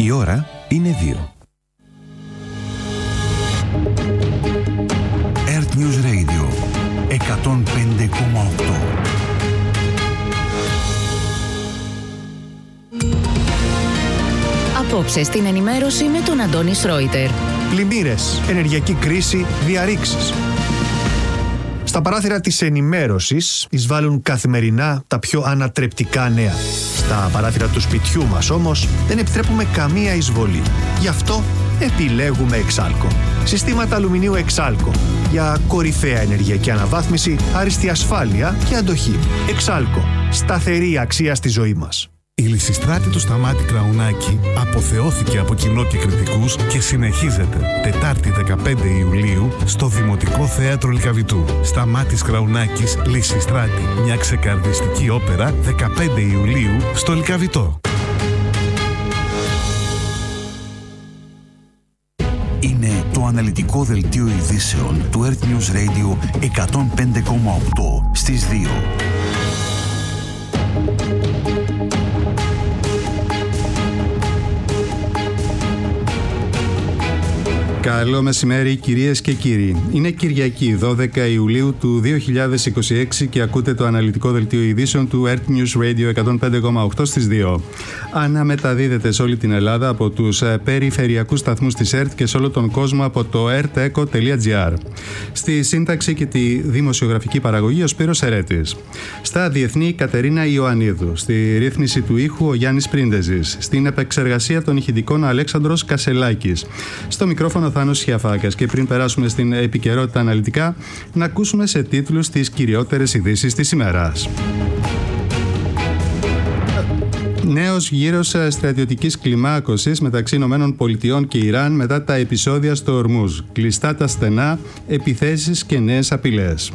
Η ώρα είναι 2. Earth News Radio 105,8. Απόψε στην ενημέρωση με τον Αντώνη Σρόιτερ. Πλημμύρες, ενεργειακή κρίση, διαρρήξεις. Στα παράθυρα της ενημέρωσης εισβάλλουν καθημερινά τα πιο ανατρεπτικά νέα. Στα παράθυρα του σπιτιού μας όμως δεν επιτρέπουμε καμία εισβολή. Γι' αυτό επιλέγουμε Εξάλκο. Συστήματα αλουμινίου Εξάλκο για κορυφαία ενεργειακή αναβάθμιση, άριστη ασφάλεια και αντοχή. Εξάλκο. Σταθερή αξία στη ζωή μας. Η Λυσιστράτη του Σταμάτη Κραουνάκη αποθεώθηκε από κοινό και κριτικούς και συνεχίζεται Τετάρτη 15 Ιουλίου στο Δημοτικό Θέατρο Λυκαβητού. Σταμάτης Κραουνάκης, Λυσιστράτη. Μια ξεκαρδιστική όπερα 15 Ιουλίου στο Λυκαβητό. Είναι το αναλυτικό δελτίο ειδήσεων του Earth News Radio 105,8 στις 2. Καλό μεσημέρι κυρίες και κύριοι. Είναι Κυριακή 12 Ιουλίου του 2026 και ακούτε το αναλυτικό δελτίο ειδήσεων του Earth News Radio 105,8 στις 2. Αναμεταδίδεται σε όλη την Ελλάδα από τους περιφερειακούς σταθμούς της ΕΡΤ και σε όλο τον κόσμο από το erteco.gr. Στη σύνταξη και τη δημοσιογραφική παραγωγή ο Σπύρος Ερέτης. Στα διεθνή η Κατερίνα Ιωαννίδου. Στη ρύθμιση του ήχου ο Γιάννης Πρίντεζης. Στην επεξεργασία των ηχητικών ο Αλέξανδρος Κασελάκης. Στο μικρόφωνο Θάνος Χιαφάκας. Και πριν περάσουμε στην επικαιρότητα αναλυτικά, να ακούσουμε σε τίτλους τις κυριότερες ειδήσεις της ημέρας. Νέος γύρος στρατιωτικής κλιμάκωσης μεταξύ ΗΠΑ και Ιράν μετά τα επεισόδια στο Ορμούζ. Κλειστά τα στενά, επιθέσεις και νέες απειλές.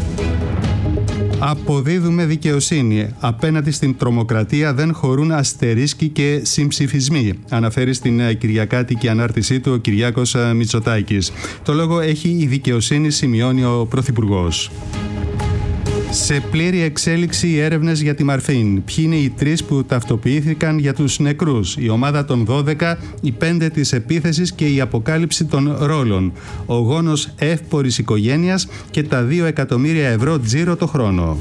Αποδίδουμε δικαιοσύνη. Απέναντι στην τρομοκρατία δεν χωρούν αστερίσκοι και συμψηφισμοί, αναφέρει στην κυριακάτικη ανάρτησή του ο Κυριάκος Μητσοτάκης. Το λόγο έχει η δικαιοσύνη, σημειώνει ο Πρωθυπουργός. Σε πλήρη εξέλιξη οι έρευνες για τη Μαρφίν. Ποιοι είναι οι τρεις που ταυτοποιήθηκαν για τους νεκρούς? Η ομάδα των 12, οι 5 της επίθεσης και η αποκάλυψη των ρόλων. Ο γόνος εύπορης οικογένειας και τα 2 εκατομμύρια ευρώ τζίρο το χρόνο.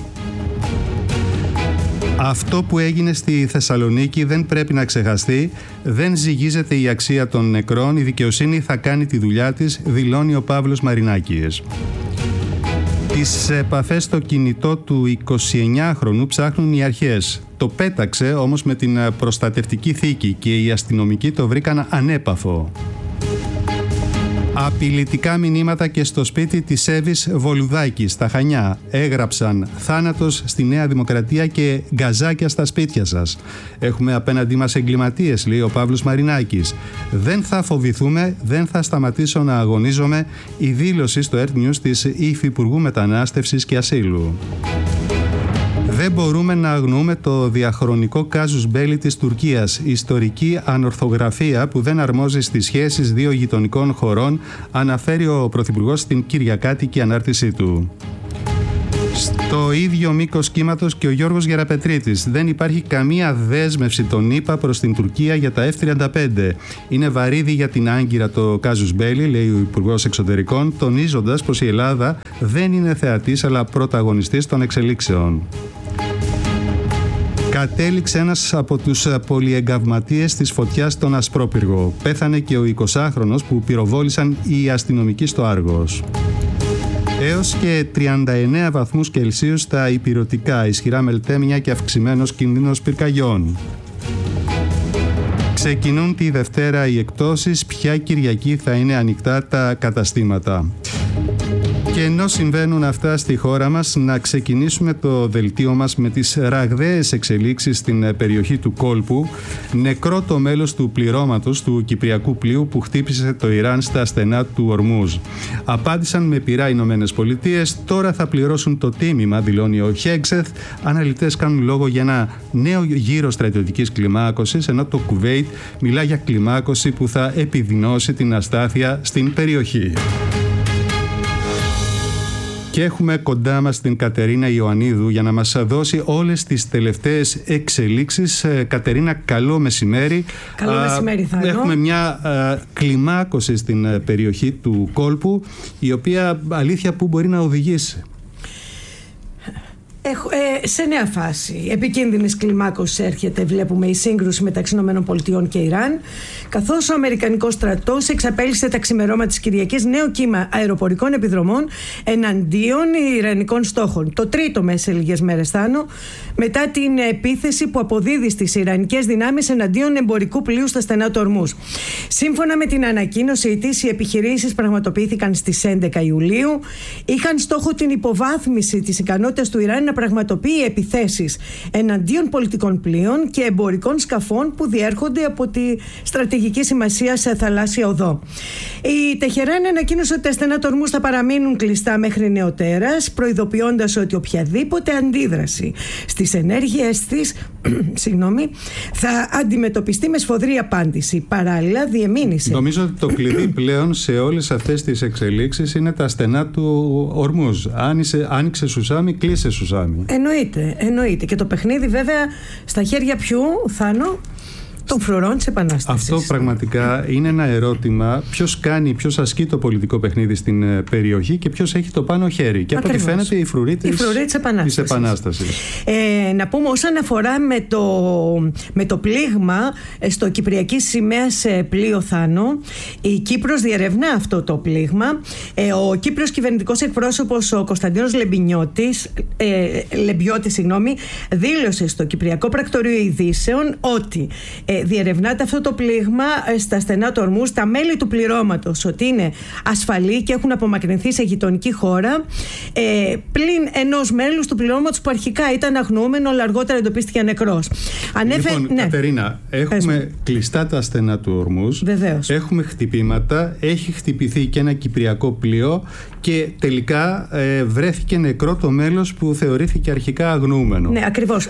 Αυτό που έγινε στη Θεσσαλονίκη δεν πρέπει να ξεχαστεί. Δεν ζυγίζεται η αξία των νεκρών. Η δικαιοσύνη θα κάνει τη δουλειά της, δηλώνει ο Παύλος Μαρινάκης. Τις επαφές στο κινητό του 29χρονου ψάχνουν οι αρχές. Το πέταξε όμως με την προστατευτική θήκη και οι αστυνομικοί το βρήκαν ανέπαφο. Απειλητικά μηνύματα και στο σπίτι της Εύης Βολουδάκη στα Χανιά. Έγραψαν «Θάνατος στη Νέα Δημοκρατία» και «Γκαζάκια στα σπίτια σας». Έχουμε απέναντί μας εγκληματίες, λέει ο Παύλος Μαρινάκης. Δεν θα φοβηθούμε, δεν θα σταματήσω να αγωνίζομαι. Η δήλωση στο Earth News της Υφυπουργού Μετανάστευσης και Ασύλου. Δεν μπορούμε να αγνοούμε το διαχρονικό κάζους μπέλι της Τουρκίας, ιστορική ανορθογραφία που δεν αρμόζει στις σχέσεις δύο γειτονικών χωρών, αναφέρει ο Πρωθυπουργός στην κυριακάτικη ανάρτησή του. Στο ίδιο μήκος κύματος και ο Γιώργος Γεραπετρίτης. Δεν υπάρχει καμία δέσμευση των ΗΠΑ προς την Τουρκία για τα F-35. Είναι βαρύδι για την Άγκυρα το κάζους μπέλι, λέει ο Υπουργός Εξωτερικών, τονίζοντας πως η Ελλάδα δεν είναι θεατής αλλά πρωταγωνιστής των εξελίξεων. Κατέληξε ένας από τους πολυεγκαυματίες της φωτιάς στον Ασπρόπυργο. Πέθανε και ο 20χρονος που πυροβόλησαν οι αστυνομικοί στο Άργος. Έως και 39 βαθμούς Κελσίου στα ηπειρωτικά, ισχυρά μελτέμια και αυξημένος κίνδυνος πυρκαγιών. Ξεκινούν τη Δευτέρα οι εκπτώσεις, ποια Κυριακή θα είναι ανοιχτά τα καταστήματα. Και ενώ συμβαίνουν αυτά στη χώρα μας, να ξεκινήσουμε το δελτίο μας με τις ραγδαίες εξελίξεις στην περιοχή του κόλπου. Νεκρό το μέλος του πληρώματος του κυπριακού πλοίου που χτύπησε το Ιράν στα στενά του Ορμούζ. Απάντησαν με πειρά οι Ηνωμένες Πολιτείες, τώρα θα πληρώσουν το τίμημα, δηλώνει ο Χέγξεθ. Αναλυτές κάνουν λόγο για ένα νέο γύρο στρατιωτικής κλιμάκωσης, ενώ το Κουβέιτ μιλά για κλιμάκωση που θα επιδεινώσει την αστάθεια στην περιοχή. Και έχουμε κοντά μας την Κατερίνα Ιωαννίδου για να μας δώσει όλες τις τελευταίες εξελίξεις. Κατερίνα, καλό μεσημέρι. Καλό μεσημέρι, Θάνο. Έχουμε μια κλιμάκωση στην περιοχή του κόλπου, η οποία αλήθεια που μπορεί να οδηγήσει. Σε νέα φάση επικίνδυνης κλιμάκωσης έρχεται, βλέπουμε, η σύγκρουση μεταξύ ΗΠΑ και Ιράν, καθώς ο Αμερικανικός στρατός εξαπέλυσε τα ξημερώματα της Κυριακής νέο κύμα αεροπορικών επιδρομών εναντίον ιρανικών στόχων. Το τρίτο μέσα σε λίγες μέρες, Θάνο, μετά την επίθεση που αποδίδει στις ιρανικές δυνάμεις εναντίον εμπορικού πλοίου στα στενά του Ορμούζ. Σύμφωνα με την ανακοίνωση της, οι επιχειρήσεις πραγματοποιήθηκαν στις 11 Ιουλίου. Είχαν στόχο την υποβάθμιση της ικανότητας του Ιράν να πραγματοποιεί επιθέσεις εναντίον πολιτικών πλοίων και εμπορικών σκαφών που διέρχονται από τη στρατηγική σημασία σε θαλάσσια οδό. Η Τεχεράν ανακοίνωσε ότι τα στενά του Ορμούζ θα παραμείνουν κλειστά μέχρι νεοτέρας, προειδοποιώντας ότι οποιαδήποτε αντίδραση στις ενέργειες της θα αντιμετωπιστεί με σφοδρή απάντηση. Παράλληλα, διεμήνυσε. Νομίζω ότι το κλειδί πλέον σε όλες αυτές τις εξελίξεις είναι τα στενά του Ορμούζ. Άνοιξε σουζάμι, κλείσε σουζάμι. Εννοείται. Και το παιχνίδι, βέβαια, στα χέρια ποιου, Θάνο? Των φρουρών της Επανάστασης. Αυτό πραγματικά είναι ένα ερώτημα. Ποιος ασκεί το πολιτικό παιχνίδι στην περιοχή και ποιος έχει το πάνω χέρι. Και από ό,τι φαίνεται η φρουρή της Επανάστασης. Να πούμε όσον αφορά με το πλήγμα στο Κυπριακή σημαία σε πλοίο, Θάνο, η Κύπρος διερευνά αυτό το πλήγμα. Ο Κύπριος κυβερνητικός εκπρόσωπος, ο Κωνσταντίνος Λεμπιώτης, δήλωσε στο Κυπριακό Πρακτορείο Ειδήσεων ότι διερευνάται αυτό το πλήγμα στα στενά του Ορμούζ, τα μέλη του πληρώματος ότι είναι ασφαλή και έχουν απομακρυνθεί σε γειτονική χώρα, πλην ενός μέλους του πληρώματος που αρχικά ήταν αγνοούμενο, αλλά αργότερα εντοπίστηκε νεκρός. Λοιπόν, Κατερίνα, έχουμε κλειστά τα στενά του Ορμούζ. Βεβαίως. Έχουμε χτυπήματα, έχει χτυπηθεί και ένα κυπριακό πλοίο και τελικά βρέθηκε νεκρό το μέλος που θεωρήθηκε αρχικά αγνοούμενο. Ναι, ακριβώς.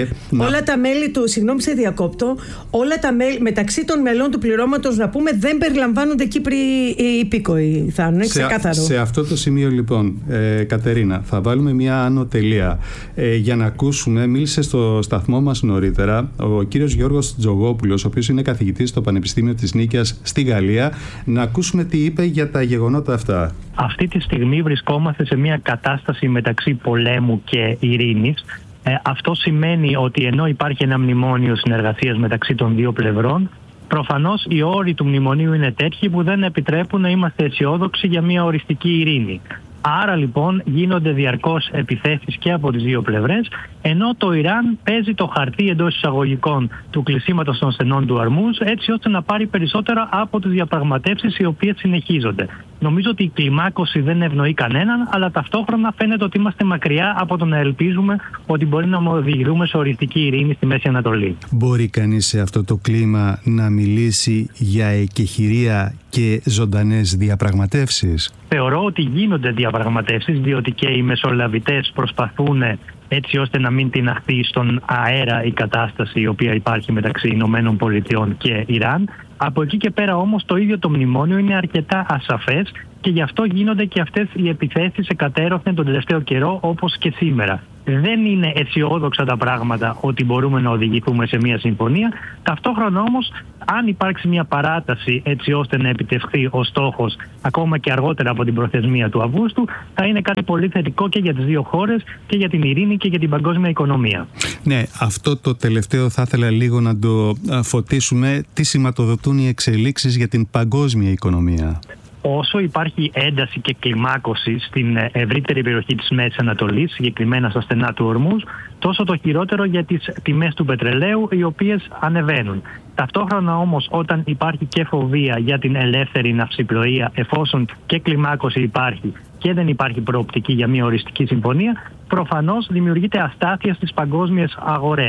Όλα τα μέλη του, συγγνώμη σε διακόπτω, όλα τα μέλη, μεταξύ των μελών του πληρώματος, να πούμε, δεν περιλαμβάνονται Κύπροι υπήκοοι. Θα είναι ξεκάθαρο. Σε αυτό το σημείο, λοιπόν, Κατερίνα, θα βάλουμε μια άνω τελεία για να ακούσουμε. Μίλησε στο σταθμό μας νωρίτερα ο κύριος Γιώργος Τζογόπουλος, ο οποίος είναι καθηγητής στο Πανεπιστήμιο της Νίκαιας στη Γαλλία. Να ακούσουμε τι είπε για τα γεγονότα αυτά. Αυτή τη στιγμή βρισκόμαστε σε μια κατάσταση μεταξύ πολέμου και ειρήνης. Αυτό σημαίνει ότι ενώ υπάρχει ένα μνημόνιο συνεργασίας μεταξύ των δύο πλευρών, προφανώς οι όροι του μνημονίου είναι τέτοιοι που δεν επιτρέπουν να είμαστε αισιόδοξοι για μια οριστική ειρήνη. Άρα λοιπόν γίνονται διαρκώς επιθέσεις και από τις δύο πλευρές, ενώ το Ιράν παίζει το χαρτί εντός εισαγωγικών του κλεισίματος των στενών του Ορμούζ, έτσι ώστε να πάρει περισσότερα από τις διαπραγματεύσεις οι οποίες συνεχίζονται. Νομίζω ότι η κλιμάκωση δεν ευνοεί κανέναν, αλλά ταυτόχρονα φαίνεται ότι είμαστε μακριά από το να ελπίζουμε ότι μπορεί να οδηγηθούμε σε οριστική ειρήνη στη Μέση Ανατολή. Μπορεί κανείς σε αυτό το κλίμα να μιλήσει για εκεχηρία και ζωντανές διαπραγματεύσεις? Θεωρώ ότι γίνονται διαπραγματεύσεις, διότι και οι μεσολαβητές προσπαθούν έτσι ώστε να μην τιναχθεί στον αέρα η κατάσταση η οποία υπάρχει μεταξύ Ηνωμένων Πολιτειών και Ιράν. Από εκεί και πέρα όμως το ίδιο το μνημόνιο είναι αρκετά ασαφές και γι' αυτό γίνονται και αυτές οι επιθέσεις εκατέρωθεν τον τελευταίο καιρό, όπως και σήμερα. Δεν είναι αισιόδοξα τα πράγματα ότι μπορούμε να οδηγηθούμε σε μια συμφωνία. Ταυτόχρονα όμως, αν υπάρξει μια παράταση έτσι ώστε να επιτευχθεί ο στόχος ακόμα και αργότερα από την προθεσμία του Αυγούστου, θα είναι κάτι πολύ θετικό και για τις δύο χώρες και για την ειρήνη και για την παγκόσμια οικονομία. Ναι, αυτό το τελευταίο θα ήθελα λίγο να το φωτίσουμε. Τι σηματοδοτούν οι εξελίξεις για την παγκόσμια οικονομία? Όσο υπάρχει ένταση και κλιμάκωση στην ευρύτερη περιοχή της Μέσης Ανατολής, συγκεκριμένα στα στενά του Ορμούζ, τόσο το χειρότερο για τις τιμές του πετρελαίου, οι οποίες ανεβαίνουν. Ταυτόχρονα όμως, όταν υπάρχει και φοβία για την ελεύθερη ναυσιπλοεία, εφόσον και κλιμάκωση υπάρχει και δεν υπάρχει προοπτική για μια οριστική συμφωνία, προφανώς δημιουργείται αστάθεια στις παγκόσμιες αγορές.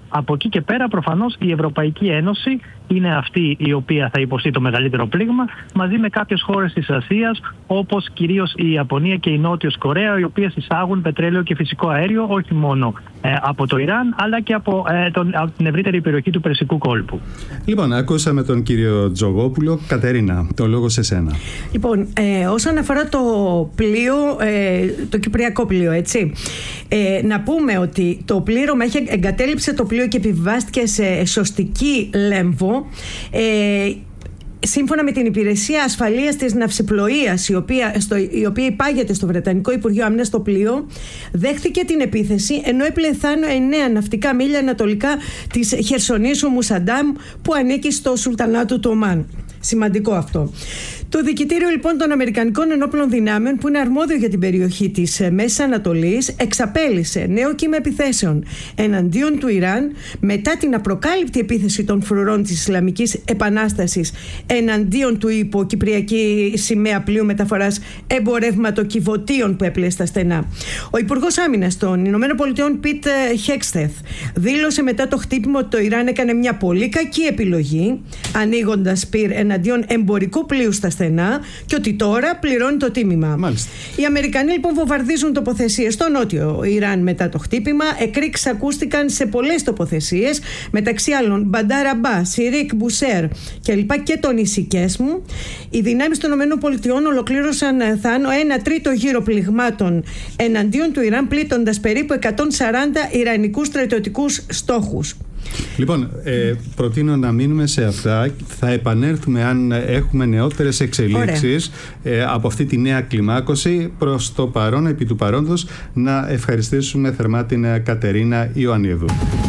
Από εκεί και πέρα, προφανώς, η Ευρωπαϊκή Ένωση είναι αυτή η οποία θα υποστεί το μεγαλύτερο πλήγμα, μαζί με κάποιες χώρες της Ασίας, όπως κυρίως η Ιαπωνία και η Νότιος Κορέα, οι οποίες εισάγουν πετρέλαιο και φυσικό αέριο όχι μόνο από το Ιράν, αλλά και από την ευρύτερη περιοχή του Περσικού κόλπου. Λοιπόν, ακούσαμε τον κύριο Τζογόπουλο. Κατερίνα, το λόγο σε σένα. Λοιπόν, όσον αφορά το πλοίο, το κυπριακό πλοίο, έτσι, να πούμε ότι το πλήρωμα εγκατέλειψε το πλοίο και επιβάστηκε σε σωστική Λέμβο. Σύμφωνα με την Υπηρεσία Ασφαλείας της Ναυσιπλοείας, η οποία υπάγεται στο Βρετανικό Υπουργείο Άμυνας, το πλοίο δέχθηκε την επίθεση ενώ έπλεε θάνο 9 ναυτικά μίλια ανατολικά της Χερσονήσου Μουσαντάμ, που ανήκει στο Σουλτανάτο του Ομάν. Σημαντικό αυτό. Το Δικητήριο λοιπόν των Αμερικανικών Ενόπλων Δυνάμεων, που είναι αρμόδιο για την περιοχή της Μέσης Ανατολής, εξαπέλυσε νέο κύμα επιθέσεων εναντίον του Ιράν μετά την απροκάλυπτη επίθεση των φρουρών της Ισλαμικής Επανάστασης εναντίον του υποκυπριακή σημαία πλοίου μεταφοράς εμπορευματοκιβωτίων που έπλεε στα στενά. Ο Υπουργός Άμυνας των ΗΠΑ, Πιτ Χέξτεθ, δήλωσε μετά το χτύπημα ότι το Ιράν έκανε μια πολύ κακή επιλογή, ανοίγοντας πυρ εναντίον εμπορικού πλοίου στα στενά, και ότι τώρα πληρώνει το τίμημα. Μάλιστα. Οι Αμερικανοί λοιπόν βομβαρδίζουν τοποθεσίες στο νότιο Ιράν μετά το χτύπημα. Εκρήξεις ακούστηκαν σε πολλές τοποθεσίες, μεταξύ άλλων Μπαντάρα Μπά, Σιρίκ, Μπουσέρ κλπ. Και τον Ισικέσμου. Οι δυνάμεις των ΗΠΑ ολοκλήρωσαν θάνο 1/3 γύρο πληγμάτων εναντίον του Ιράν, πλήττοντας περίπου 140 Ιρανικούς στρατιωτικούς στόχους. Λοιπόν, προτείνω να μείνουμε σε αυτά. Θα επανέλθουμε αν έχουμε νεότερες εξελίξεις από αυτή τη νέα κλιμάκωση. Προς το παρόν, επί του παρόντος, να ευχαριστήσουμε θερμά την Κατερίνα Ιωαννίδου.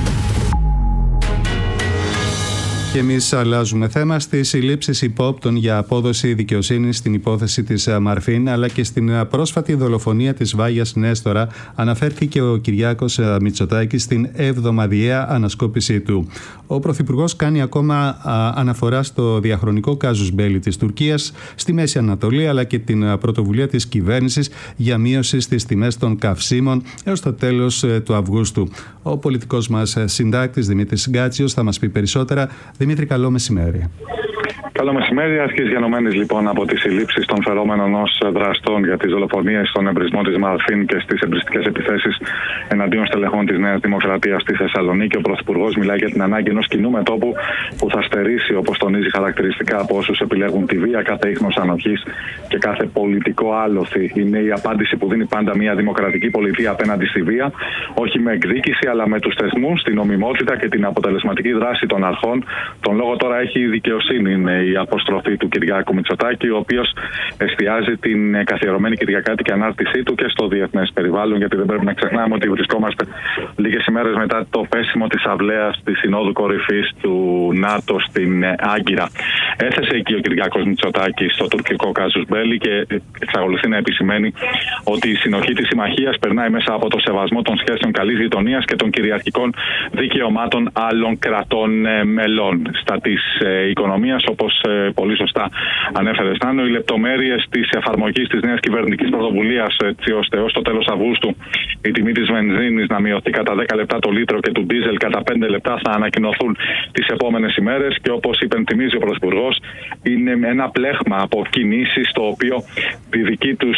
Και εμείς αλλάζουμε θέμα. Στις συλλήψεις υπόπτων για απόδοση δικαιοσύνης στην υπόθεση της Μαρφίν, αλλά και στην πρόσφατη δολοφονία της Βάγιας Νέστορα, αναφέρθηκε ο Κυριάκος Μητσοτάκης στην εβδομαδιαία ανασκόπησή του. Ο Πρωθυπουργός κάνει ακόμα αναφορά στο διαχρονικό κάζους μπέλι της Τουρκίας στη Μέση Ανατολή, αλλά και την πρωτοβουλία της κυβέρνησης για μείωση στις τιμές των καυσίμων έως το τέλος του Αυγούστου. Ο πολιτικός μας συντάκτης Δημήτρης Γκάτσιος θα μας πει περισσότερα. Δημήτρη, καλό μεσημέρι. Καλό μεσημέρι. Αρχής γενομένης λοιπόν από τις συλλήψεις των φερόμενων ως δραστών για τις δολοφονίες στον εμπρισμό της Μαρφίν και στις εμπριστικές επιθέσεις εναντίον στελεχών της Νέας Δημοκρατίας στη Θεσσαλονίκη, ο Πρωθυπουργός μιλάει για την ανάγκη ενός κοινού μετώπου που θα στερήσει, όπως τονίζει χαρακτηριστικά, από όσους επιλέγουν τη βία, κάθε ίχνος ανοχής και κάθε πολιτικό άλοθη. Είναι η απάντηση που δίνει πάντα μια δημοκρατική πολιτεία απέναντι στη βία, όχι με εκδίκηση, αλλά με τους θεσμούς, την νομιμότητα και την αποτελεσματική δράση των αρχών. Τον λόγο τώρα έχει η δικαιοσύνη. Είναι η αποστροφή του Κυριάκου Μητσοτάκη, ο οποίος εστιάζει την καθιερωμένη κυριακάτικη ανάρτησή του και στο διεθνές περιβάλλον, γιατί δεν πρέπει να ξεχνάμε ότι βρισκόμαστε λίγες ημέρες μετά το πέσιμο της αυλαίας της Συνόδου Κορυφής του ΝΑΤΟ στην Άγκυρα. Έθεσε εκεί ο Κυριάκος Μητσοτάκης στο τουρκικό κάζους μπέλι και εξακολουθεί να επισημαίνει ότι η συνοχή της συμμαχίας περνάει μέσα από το σεβασμό των σχέσεων καλής γειτονίας και των κυριαρχικών δικαιωμάτων άλλων κρατών μελών. Στα της οικονομίας, όπως πολύ σωστά ανέφερε Στάνο, οι λεπτομέρειες της εφαρμογής της νέας κυβερνητικής πρωτοβουλίας, έτσι ώστε ως το τέλος Αυγούστου η τιμή της βενζίνης να μειωθεί κατά 10 λεπτά το λίτρο και του ντίζελ κατά 5 λεπτά, θα ανακοινωθούν τις επόμενες ημέρες. Και όπως υπενθυμίζει ο Πρωθυπουργός, είναι ένα πλέχμα από κινήσεις, το οποίο τη δική τους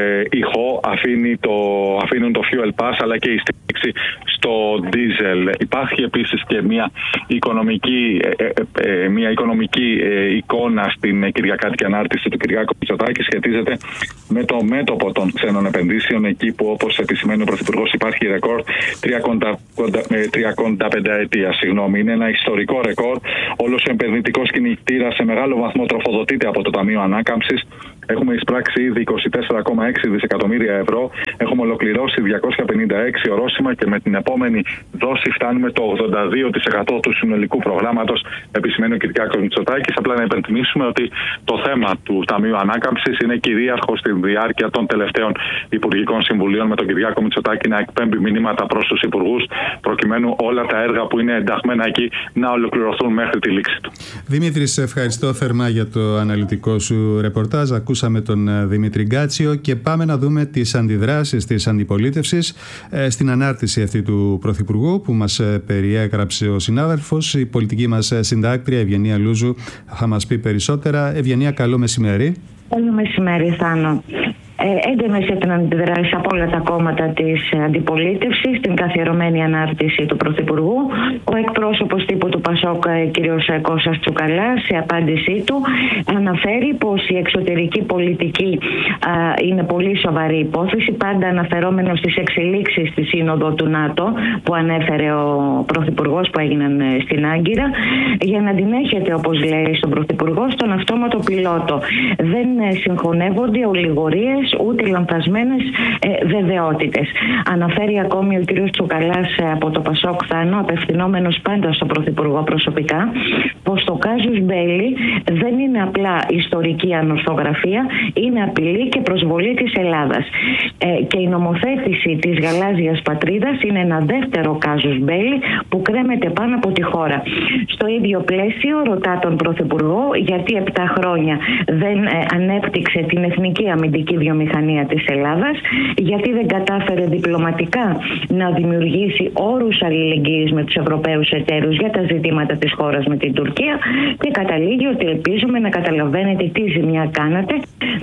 ηχό αφήνουν το fuel pass, αλλά και η στήριξη στο ντίζελ. Υπάρχει επίσης και μια οικονομική εικόνα στην κυριακάτικη ανάρτηση του Κυριάκου Μητσοτάκη. Σχετίζεται με το μέτωπο των ξένων επενδύσεων, εκεί που, όπως επισημαίνει ο Πρωθυπουργός, υπάρχει ρεκόρ 35 ετία. Είναι ένα ιστορικό ρεκόρ. Όλος ο επενδυτικός κινητήρας σε μεγάλο βαθμό τροφοδοτείται από το Ταμείο Ανάκαμψης. Έχουμε εισπράξει ήδη 24,6 δισεκατομμύρια ευρώ. Έχουμε ολοκληρώσει 256 ορόσημα και με την επόμενη δόση φτάνουμε το 82% του συνολικού προγράμματος, επισημαίνει ο Κυριάκος Μητσοτάκης. Απλά να υπενθυμίσουμε ότι το θέμα του Ταμείου Ανάκαμψης είναι κυρίαρχο στη διάρκεια των τελευταίων Υπουργικών Συμβουλίων, με τον Κυριάκο Μητσοτάκη να εκπέμπει μηνύματα προς τους υπουργούς, προκειμένου όλα τα έργα που είναι ενταγμένα εκεί να ολοκληρωθούν μέχρι τη λήξη του. Δημήτρη, ευχαριστώ. ευχαριστώ θερμά για το αναλυτικό σου ρεπορτάζ. Ακούσαμε τον Δημήτρη Γκάτσιο και πάμε να δούμε τις αντιδράσεις της αντιπολίτευσης στην ανάρτηση αυτή του Πρωθυπουργού που μας περιέγραψε ο συνάδελφος. Η πολιτική μας συντάκτρια Ευγενία Λούζου θα μας πει περισσότερα. Ευγενία, καλό μεσημέρι. Καλό μεσημέρι, Θάνο. Έντονες ήταν αντιδράσεις από όλα τα κόμματα της αντιπολίτευσης στην καθιερωμένη ανάρτηση του Πρωθυπουργού. Ο εκπρόσωπος τύπου του ΠΑΣΟΚ, κ. Κώστας Τσουκαλάς, σε απάντησή του αναφέρει πως η εξωτερική πολιτική είναι πολύ σοβαρή υπόθεση, πάντα αναφερόμενο στις εξελίξεις στη Σύνοδο του ΝΑΤΟ που ανέφερε ο Πρωθυπουργός που έγιναν στην Άγκυρα, για να την έχετε, όπως λέει στον Πρωθυπουργό, στον αυτόματο πιλότο. Δεν συγχωνεύονται ολιγορίες ούτε λανθασμένες βεβαιότητες. Αναφέρει ακόμη ο κ. Τσουκαλάς από το ΠΑΣΟΚ, Θάνο, απευθυνόμενος πάντα στον Πρωθυπουργό προσωπικά, πως το κάζους μπέλι δεν είναι απλά ιστορική ανορθογραφία, είναι απειλή και προσβολή της Ελλάδας. Και η νομοθέτηση της γαλάζιας πατρίδας είναι ένα δεύτερο κάζους μπέλι που κρέμεται πάνω από τη χώρα. Στο ίδιο πλαίσιο ρωτά τον Πρωθυπουργό γιατί 7 χρόνια δεν ανέπτυξε την εθνική αμυντική βιομηχανία της Ελλάδας, γιατί δεν κατάφερε διπλωματικά να δημιουργήσει όρους αλληλεγγύης με τους Ευρωπαίους εταίρους για τα ζητήματα της χώρας με την Τουρκία, και καταλήγει ότι ελπίζουμε να καταλαβαίνετε τι ζημιά κάνατε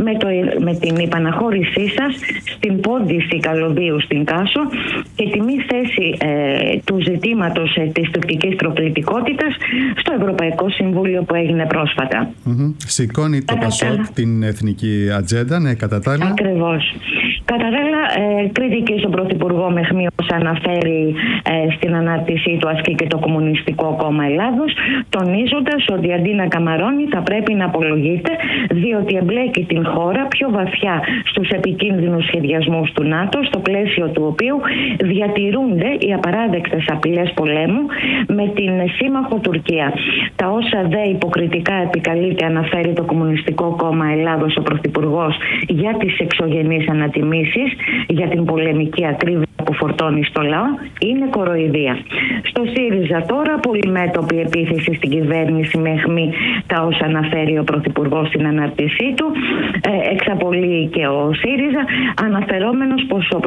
με την υπαναχώρησή σας στην πόντιση καλωδίου στην Κάσο και τη μη θέση του ζητήματος της τουρκικής προκλητικότητας στο Ευρωπαϊκό Συμβούλιο που έγινε πρόσφατα. Σηκώνει το ΠΑΣΟΚ την εθνική ατζέντα, ναι, κατά τα άλλα. Ακριβώς. Κατά τα άλλα, κριτική στον Πρωθυπουργό Μεχμή, όπως αναφέρει στην ανάρτησή του, ασκεί και το Κομμουνιστικό Κόμμα Ελλάδος, τονίζοντας ότι αντί να καμαρώνει θα πρέπει να απολογείται, διότι εμπλέκει την χώρα πιο βαθιά στους επικίνδυνους σχεδιασμούς του ΝΑΤΟ, στο πλαίσιο του οποίου διατηρούνται οι απαράδεκτες απειλές πολέμου με την σύμμαχο Τουρκία. Τα όσα δε υποκριτικά επικαλείται, αναφέρει το Κομμουνιστικό Κόμμα Ελλάδος ο Πρωθυπουργός, για τις εξωγενείς ανατιμήσεις, για την πολεμική ακρίβεια που φορτώνει στο λαό, είναι κοροϊδία. Στο ΣΥΡΙΖΑ τώρα, πολυμέτωπη επίθεση στην κυβέρνηση με αιχμή τα όσα αναφέρει ο Πρωθυπουργός στην ανάρτησή του. Εξαπολύει και ο ΣΥΡΙΖΑ, αναφέροντας προς ο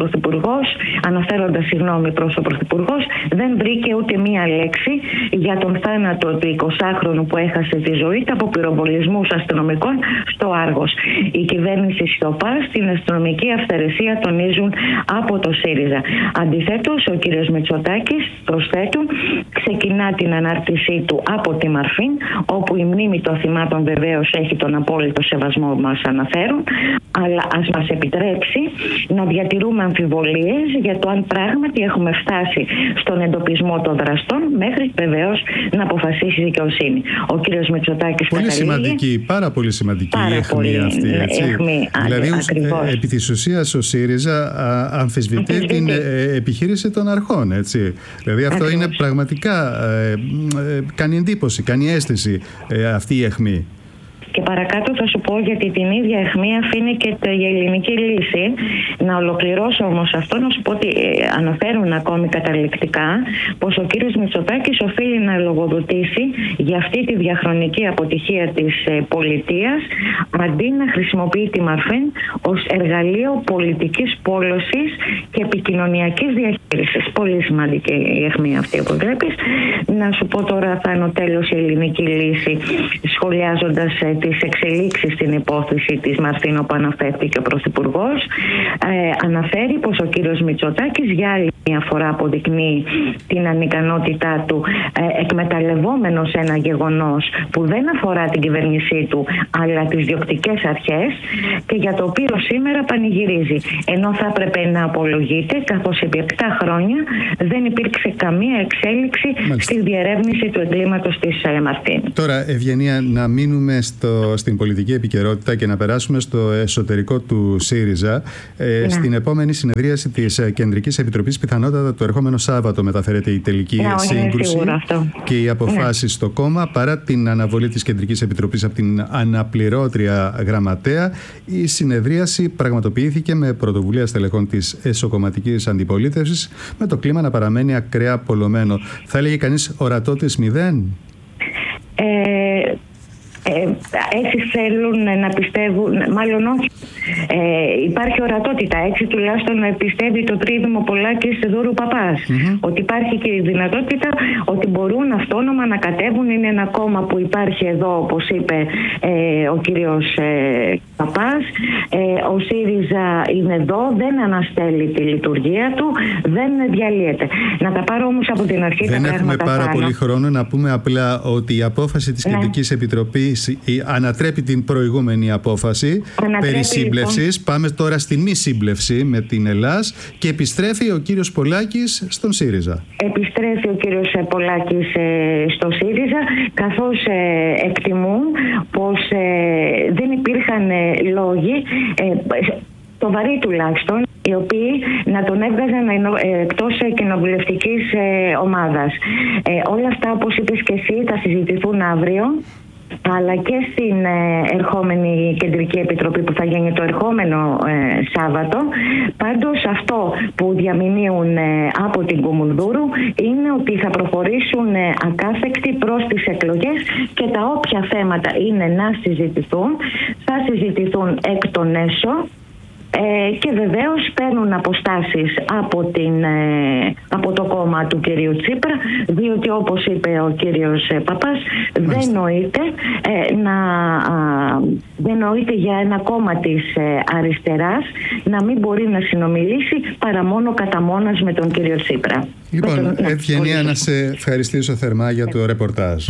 Πρωθυπουργός, δεν βρήκε ούτε μία λέξη για τον θάνατο του 20χρονου που έχασε τη ζωή του από πυροβολισμούς αστυνομικών στο Άργος. Η κυβέρνηση σιωπά, στην αστυνομική αυθαιρεσία τονίζουν από το ΣΥΡΙΖΑ. Αντιθέτως, ο κ. Μητσοτάκης, προσθέτουν, ξεκινά την ανάρτησή του από τη Μαρφίν, όπου η μνήμη των θυμάτων βεβαίως έχει τον απόλυτο σεβασμό που μας αναφέρουν, αλλά ας μας επιτρέψει να διατηρούμε αμφιβολίες για το αν πράγματι έχουμε φτάσει στον εντοπισμό των δραστών, μέχρι βεβαίως να αποφασίσει η δικαιοσύνη. Ο κ. Μητσοτάκης πολύ σημαντική, πάρα πολύ σημαντική η αιχμή αυτή. Δηλαδή, επί της ουσίας ο ΣΥΡΙΖΑ αμφισβητεί την επιχείρηση των αρχών. Έτσι. Δηλαδή, αυτό είναι πραγματικά κάνει εντύπωση, κάνει αίσθηση αυτή η αιχμή. Και παρακάτω θα σου πω, γιατί την ίδια αιχμή αφήνει και η ελληνική λύση. Να ολοκληρώσω όμως αυτό, να σου πω ότι αναφέρουν ακόμη καταληκτικά πως ο κύριος Μητσοτάκης οφείλει να λογοδοτήσει για αυτή τη διαχρονική αποτυχία της πολιτείας, αντί να χρησιμοποιεί τη Μαρφίν ως εργαλείο πολιτικής πόλωσης και επικοινωνιακής διαχείρισης. Πολύ σημαντική η αιχμή αυτή, όπως βλέπεις. Να σου πω τώρα, θα είναι ο τέλος η ελληνική λύση, σχολιάζοντας τις εξελίξεις στην υπόθεση της Μαρφίν, όπου αναφέρθηκε ο Πρωθυπουργός. Αναφέρει πως ο κύριος Μητσοτάκης για άλλη μια φορά αποδεικνύει την ανικανότητά του, εκμεταλλευόμενος ένα γεγονός που δεν αφορά την κυβέρνησή του αλλά τις διοκτικές αρχές, και για το οποίο σήμερα πανηγυρίζει, ενώ θα έπρεπε να απολογείται, καθώς επί 7 χρόνια δεν υπήρξε καμία εξέλιξη στη διερεύνηση του εγκλήματος της Μαρφίν. Τώρα, Ευγενία, να μείνουμε στην πολιτική επικαιρότητα και να περάσουμε στο εσωτερικό του ΣΥΡΙΖΑ. Στην επόμενη συνεδρίαση της Κεντρικής Επιτροπής, πιθανότατα το ερχόμενο Σάββατο, μεταφέρεται η τελική σύγκρουση και οι αποφάσεις στο κόμμα. Παρά την αναβολή της Κεντρικής Επιτροπής από την αναπληρώτρια γραμματέα, η συνεδρίαση πραγματοποιήθηκε με πρωτοβουλία στελεχών της εσωκομματικής αντιπολίτευσης, με το κλίμα να παραμένει ακραία πολλωμένο. Θα έλεγε κανείς ορατότητες 0. Έτσι θέλουν να πιστεύουν, μάλλον όχι. Υπάρχει ορατότητα, έτσι τουλάχιστον πιστεύει το τρίδημο Πολάκης Δούρου Παπάς. Ότι υπάρχει και η δυνατότητα ότι μπορούν αυτόνομα να κατέβουν. Είναι ένα κόμμα που υπάρχει εδώ, όπως είπε ο κύριος Παπάς. Ο ΣΥΡΙΖΑ είναι εδώ, δεν αναστέλει τη λειτουργία του, δεν διαλύεται. Να τα πάρω όμως από την αρχή. Δεν έχουμε πάρα πολύ χρόνο. Να πούμε απλά ότι η απόφαση της Κεντρικής Επιτροπής ανατρέπει την προηγούμενη απόφαση περί σύμπλευσης. Λοιπόν. Πάμε τώρα στη μη σύμπλευση με την Ελλάς και επιστρέφει ο κύριος Πολάκης στον ΣΥΡΙΖΑ. Επιστρέφει ο κύριος Πολάκης στο ΣΥΡΙΖΑ, καθώς εκτιμούν πως δεν υπήρχαν λόγοι, σοβαροί τουλάχιστον, οι οποίοι να τον έβγαζαν εκτός κοινοβουλευτικής ομάδας. Όλα αυτά, όπως είπες και εσύ, θα συζητηθούν αύριο, αλλά και στην ερχόμενη Κεντρική Επιτροπή που θα γίνει το ερχόμενο Σάββατο. Πάντως αυτό που διαμηνύουν από την Κουμουνδούρου είναι ότι θα προχωρήσουν ακάθεκτοι προς τις εκλογές και τα όποια θέματα είναι να συζητηθούν, θα συζητηθούν εκ των έσω. Και βεβαίως παίρνουν αποστάσεις από το κόμμα του κυρίου Τσίπρα, διότι όπως είπε ο κύριος Παπάς, δεν νοείται για ένα κόμμα της αριστεράς να μην μπορεί να συνομιλήσει παρά μόνο κατά μόνας με τον κύριο Τσίπρα. Λοιπόν, Ευγενία, να σε ευχαριστήσω θερμά για το ρεπορτάζ.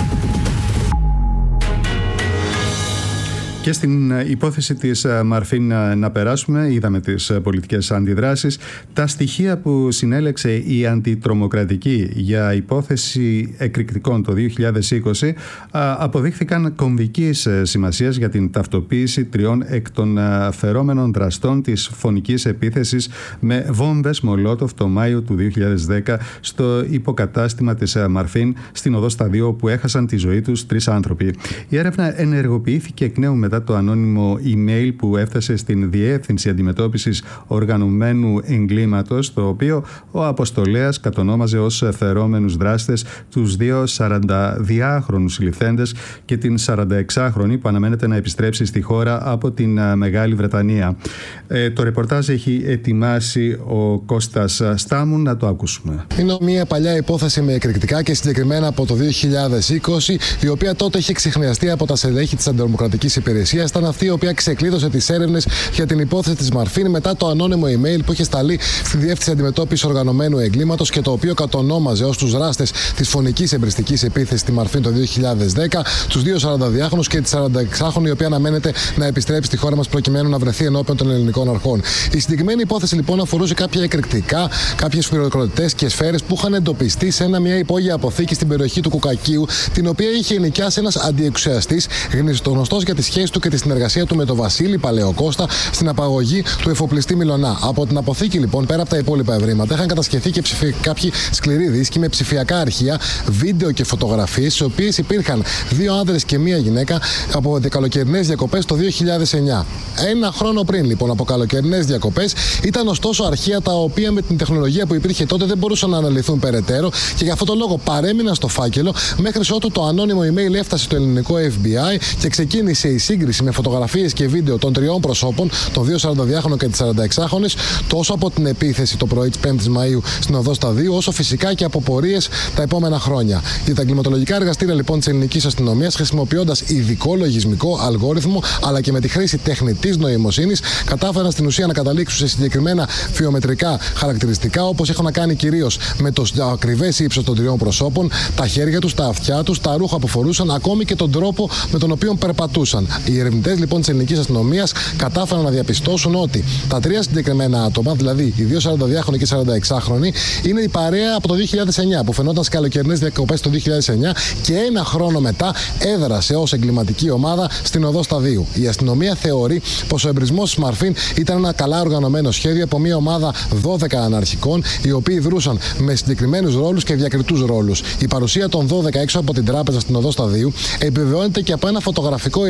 Και στην υπόθεση της Μαρφίν να περάσουμε, είδαμε τις πολιτικές αντιδράσεις. Τα στοιχεία που συνέλεξε η Αντιτρομοκρατική για υπόθεση εκρηκτικών το 2020 αποδείχθηκαν κομβικής σημασίας για την ταυτοποίηση 3 εκ των φερόμενων δραστών της φωνικής επίθεσης με βόμβες Μολότοφ το Μάιο του 2010 στο υποκατάστημα της Μαρφίν στην οδό Σταδίου, όπου έχασαν τη ζωή τους 3 άνθρωποι. Η έρευνα ενεργοποιήθηκε εκ νέου μετά το ανώνυμο email που έφτασε στην Διεύθυνση Αντιμετώπισης Οργανωμένου Εγκλήματος, το οποίο ο αποστολέας κατονόμαζε ως φερόμενους δράστες τους 2 42χρονους συλληφθέντες και την 46χρονη που αναμένεται να επιστρέψει στη χώρα από την Μεγάλη Βρετανία. Το ρεπορτάζ έχει ετοιμάσει ο Κώστας Στάμουν, να το ακούσουμε. Είναι μια παλιά υπόθεση με εκρηκτικά και συγκεκριμένα από το 2020, η οποία τότε είχε ξεχνιαστεί από τα στελέχη της Αντιτρομοκρατικής Υπηρεσίας. Ήταν αυτή η οποία ξεκλείδωσε τις έρευνες για την υπόθεση της Μαρφίν μετά το ανώνυμο email που είχε σταλεί στη Διεύθυνση Αντιμετώπισης Οργανωμένου Εγκλήματος και το οποίο κατονόμαζε ως τους δράστες της φωνικής εμπριστικής επίθεσης στη Μαρφίν το 2010 τους 2 42χρονους και τη 46χρονη, η οποία αναμένεται να επιστρέψει στη χώρα μας προκειμένου να βρεθεί ενώπιον των ελληνικών αρχών. Η συγκεκριμένη υπόθεση λοιπόν αφορούσε κάποια εκρηκτικά, κάποιες χειροκροτητές και σφαίρες που είχαν εντοπιστεί σε μια υπόγεια αποθήκη στην περιοχή του Κουκακίου, την οποία είχε ενοικιάσει ένας αντιεξουσιαστής γνωστός για τις σχέσεις του και τη συνεργασία του με τον Βασίλη Παλαιοκώστα στην απαγωγή του εφοπλιστή Μιλωνά. Από την αποθήκη, λοιπόν, πέρα από τα υπόλοιπα ευρήματα, είχαν κατασχεθεί και κάποιοι σκληροί δίσκοι με ψηφιακά αρχεία, βίντεο και φωτογραφίες, στις οποίες υπήρχαν 2 άνδρες και 1 γυναίκα από καλοκαιρινές διακοπές το 2009. Ένα χρόνο πριν, λοιπόν, από καλοκαιρινές διακοπές, ήταν ωστόσο αρχεία τα οποία με την τεχνολογία που υπήρχε τότε δεν μπορούσαν να αναλυθούν περαιτέρω και γι' αυτό το λόγο παρέμειναν στο φάκελο μέχρι ότου το ανώνυμο email έφτασε στο ελληνικό FBI και ξεκίνησε η σύγκριση με φωτογραφίες και βίντεο των 3 προσώπων, των 2 42χρονων και τη 46χρονης, τόσο από την επίθεση το πρωί της 5ης Μαΐου στην οδό Σταδίου, όσο φυσικά και από πορείες τα επόμενα χρόνια. Για τα εγκληματολογικά εργαστήρια λοιπόν της ελληνικής αστυνομίας, χρησιμοποιώντας ειδικό λογισμικό αλγόριθμο αλλά και με τη χρήση τεχνητής νοημοσύνης, κατάφεραν στην ουσία να καταλήξουν σε συγκεκριμένα βιομετρικά χαρακτηριστικά, όπως έχουν να κάνει κυρίως με το ακριβές ύψος των 3 προσώπων, τα χέρια τους, τα αυτιά τους, τα ρούχα που φορούσαν, ακόμη και τον τρόπο με τον οποίο περπατούσαν. Οι ερευνητές λοιπόν της ελληνικής αστυνομίας κατάφεραν να διαπιστώσουν ότι τα 3 συγκεκριμένα άτομα, δηλαδή οι 2 42χρονοι και 46χρονοι, είναι η παρέα από το 2009 που φαινόταν στις καλοκαιρινές διακοπές το 2009 και ένα χρόνο μετά έδρασε ως εγκληματική ομάδα στην οδό Σταδίου. Η αστυνομία θεωρεί πως ο εμπρισμός της Μαρφίν ήταν ένα καλά οργανωμένο σχέδιο από μια ομάδα 12 αναρχικών, οι οποίοι δρούσαν με συγκεκριμένους ρόλους και διακριτούς ρόλους. Η παρουσία των 12 έξω από την τράπεζα στην οδό Σταδίου επιβεβαιώνεται και από ένα φωτογραφικό υλικό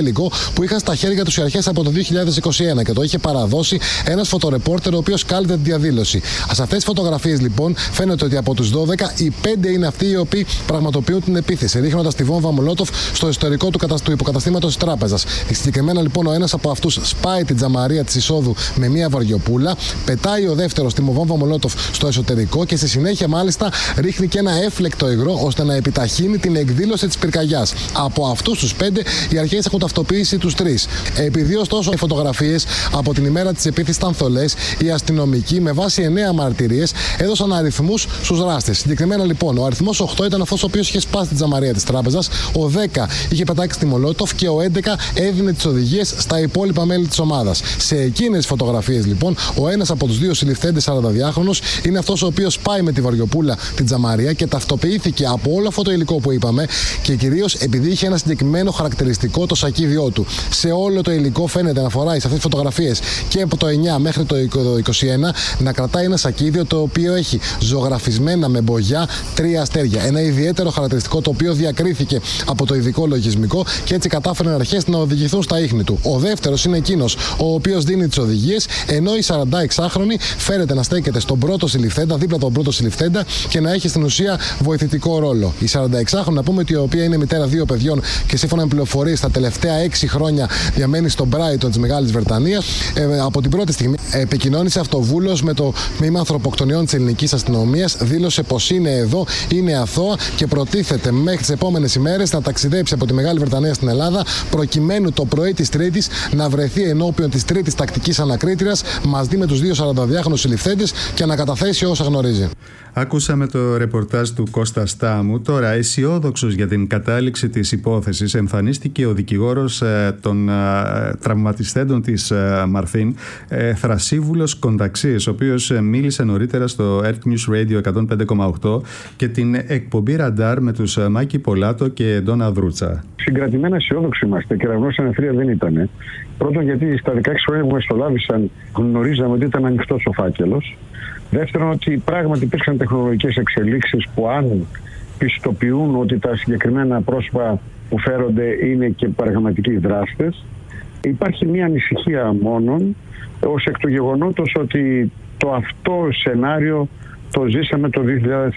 που είχαν στα χέρια τους οι αρχές από το 2021 και το είχε παραδώσει ένας φωτορεπόρτερ ο οποίος κάλυπτε τη διαδήλωση. Σε αυτές τις φωτογραφίες λοιπόν φαίνεται ότι από τους 12 οι 5 είναι αυτοί οι οποίοι πραγματοποιούν την επίθεση, ρίχνοντας τη βόμβα Μολότοφ στο εσωτερικό του υποκαταστήματος της τράπεζας. Συγκεκριμένα λοιπόν ο ένας από αυτούς σπάει την τζαμαρία της εισόδου με μία βαριοπούλα, πετάει ο δεύτερος τη βόμβα Μολότοφ στο εσωτερικό και στη συνέχεια μάλιστα ρίχνει και ένα έφλεκτο υγρό ώστε να επιταχύνει την εκδήλωση της πυρκαγιάς. Από αυτούς τους 5 οι αρχές έχουν ταυτοποιήσει τους 3. Επειδή ωστόσο οι φωτογραφίες από την ημέρα της επίθεσης ήταν θολές, οι αστυνομικοί με βάση 9 μαρτυρίες έδωσαν αριθμούς στους δράστες. Συγκεκριμένα λοιπόν ο αριθμός 8 ήταν αυτός ο οποίος είχε σπάσει την τζαμαρία της τράπεζας, ο 10 είχε πετάξει τη Μολότοφ και ο 11 έδινε τις οδηγίες στα υπόλοιπα μέλη της ομάδας. Σε εκείνες τις φωτογραφίες λοιπόν ο ένας από τους δύο συλληφθέντες 42χρονους είναι αυτός ο οποίος πάει με τη βαριοπούλα την τζαμαρία και ταυτοποιήθηκε από όλο αυτό το υλικό που είπαμε και κυρίως επειδή είχε ένα συγκεκριμένο χαρακτηριστικό το σακίδιό του. Σε όλο το υλικό φαίνεται να φοράει σε αυτές τις φωτογραφίες και από το 9 μέχρι το 21 να κρατάει ένα σακίδιο το οποίο έχει ζωγραφισμένα με μπογιά 3 αστέρια. Ένα ιδιαίτερο χαρακτηριστικό το οποίο διακρίθηκε από το ειδικό λογισμικό και έτσι κατάφεραν αρχές να οδηγηθούν στα ίχνη του. Ο δεύτερος είναι εκείνος ο οποίος δίνει τις οδηγίες, ενώ η 46χρονη φέρεται να στέκεται στον πρώτο συλληφθέντα, δίπλα τον πρώτο συλληφθέντα και να έχει στην ουσία βοηθητικό ρόλο. Η 46χρονη, να πούμε ότι η οποία είναι μητέρα 2 παιδιών και σύμφωνα με πληροφορίες τα τελευταία 6 χρόνια διαμένει στον Μπράιτον της Μεγάλης Βρετανίας. Από την πρώτη στιγμή επικοινώνησε αυτοβούλος με το τμήμα ανθρωποκτονιών της ελληνικής αστυνομίας, δήλωσε πως είναι εδώ, είναι αθώα και προτίθεται μέχρι τις επόμενες ημέρες να ταξιδέψει από τη Μεγάλη Βρετανία στην Ελλάδα προκειμένου το πρωί της Τρίτης να βρεθεί ενώπιον της Τρίτης τακτικής ανακρίτριας μαζί με τους 2 42χρονους συλληφθέντες και να καταθέσει όσα γνωρίζει. Ακούσαμε το ρεπορτάζ του Κώστα Στάμου. Τώρα, αισιόδοξος για την κατάληξη της υπόθεσης, εμφανίστηκε ο δικηγόρος των τραυματιστέντων της Μαρφίν, Θρασίβουλος Κονταξής, ο οποίος μίλησε νωρίτερα στο Earth News Radio 105,8 και την εκπομπή Ραντάρ με τους Μάκη Πολάτο και Ντόνα Δρούτσα. Συγκρατημένα αισιόδοξοι είμαστε. Κεραυνός αναθρία δεν ήταν. Πρώτον, γιατί στα 16 χρόνια που μεσολάβησαν γνωρίζαμε ότι ήταν ανοιχτός ο φάκελος. Δεύτερον, ότι πράγματι υπήρξαν τεχνολογικές εξελίξεις που αν πιστοποιούν ότι τα συγκεκριμένα πρόσωπα που φέρονται είναι και πραγματικοί δράστες. Υπάρχει μια ανησυχία μόνον ως εκ του γεγονότος ότι το αυτό σενάριο το ζήσαμε το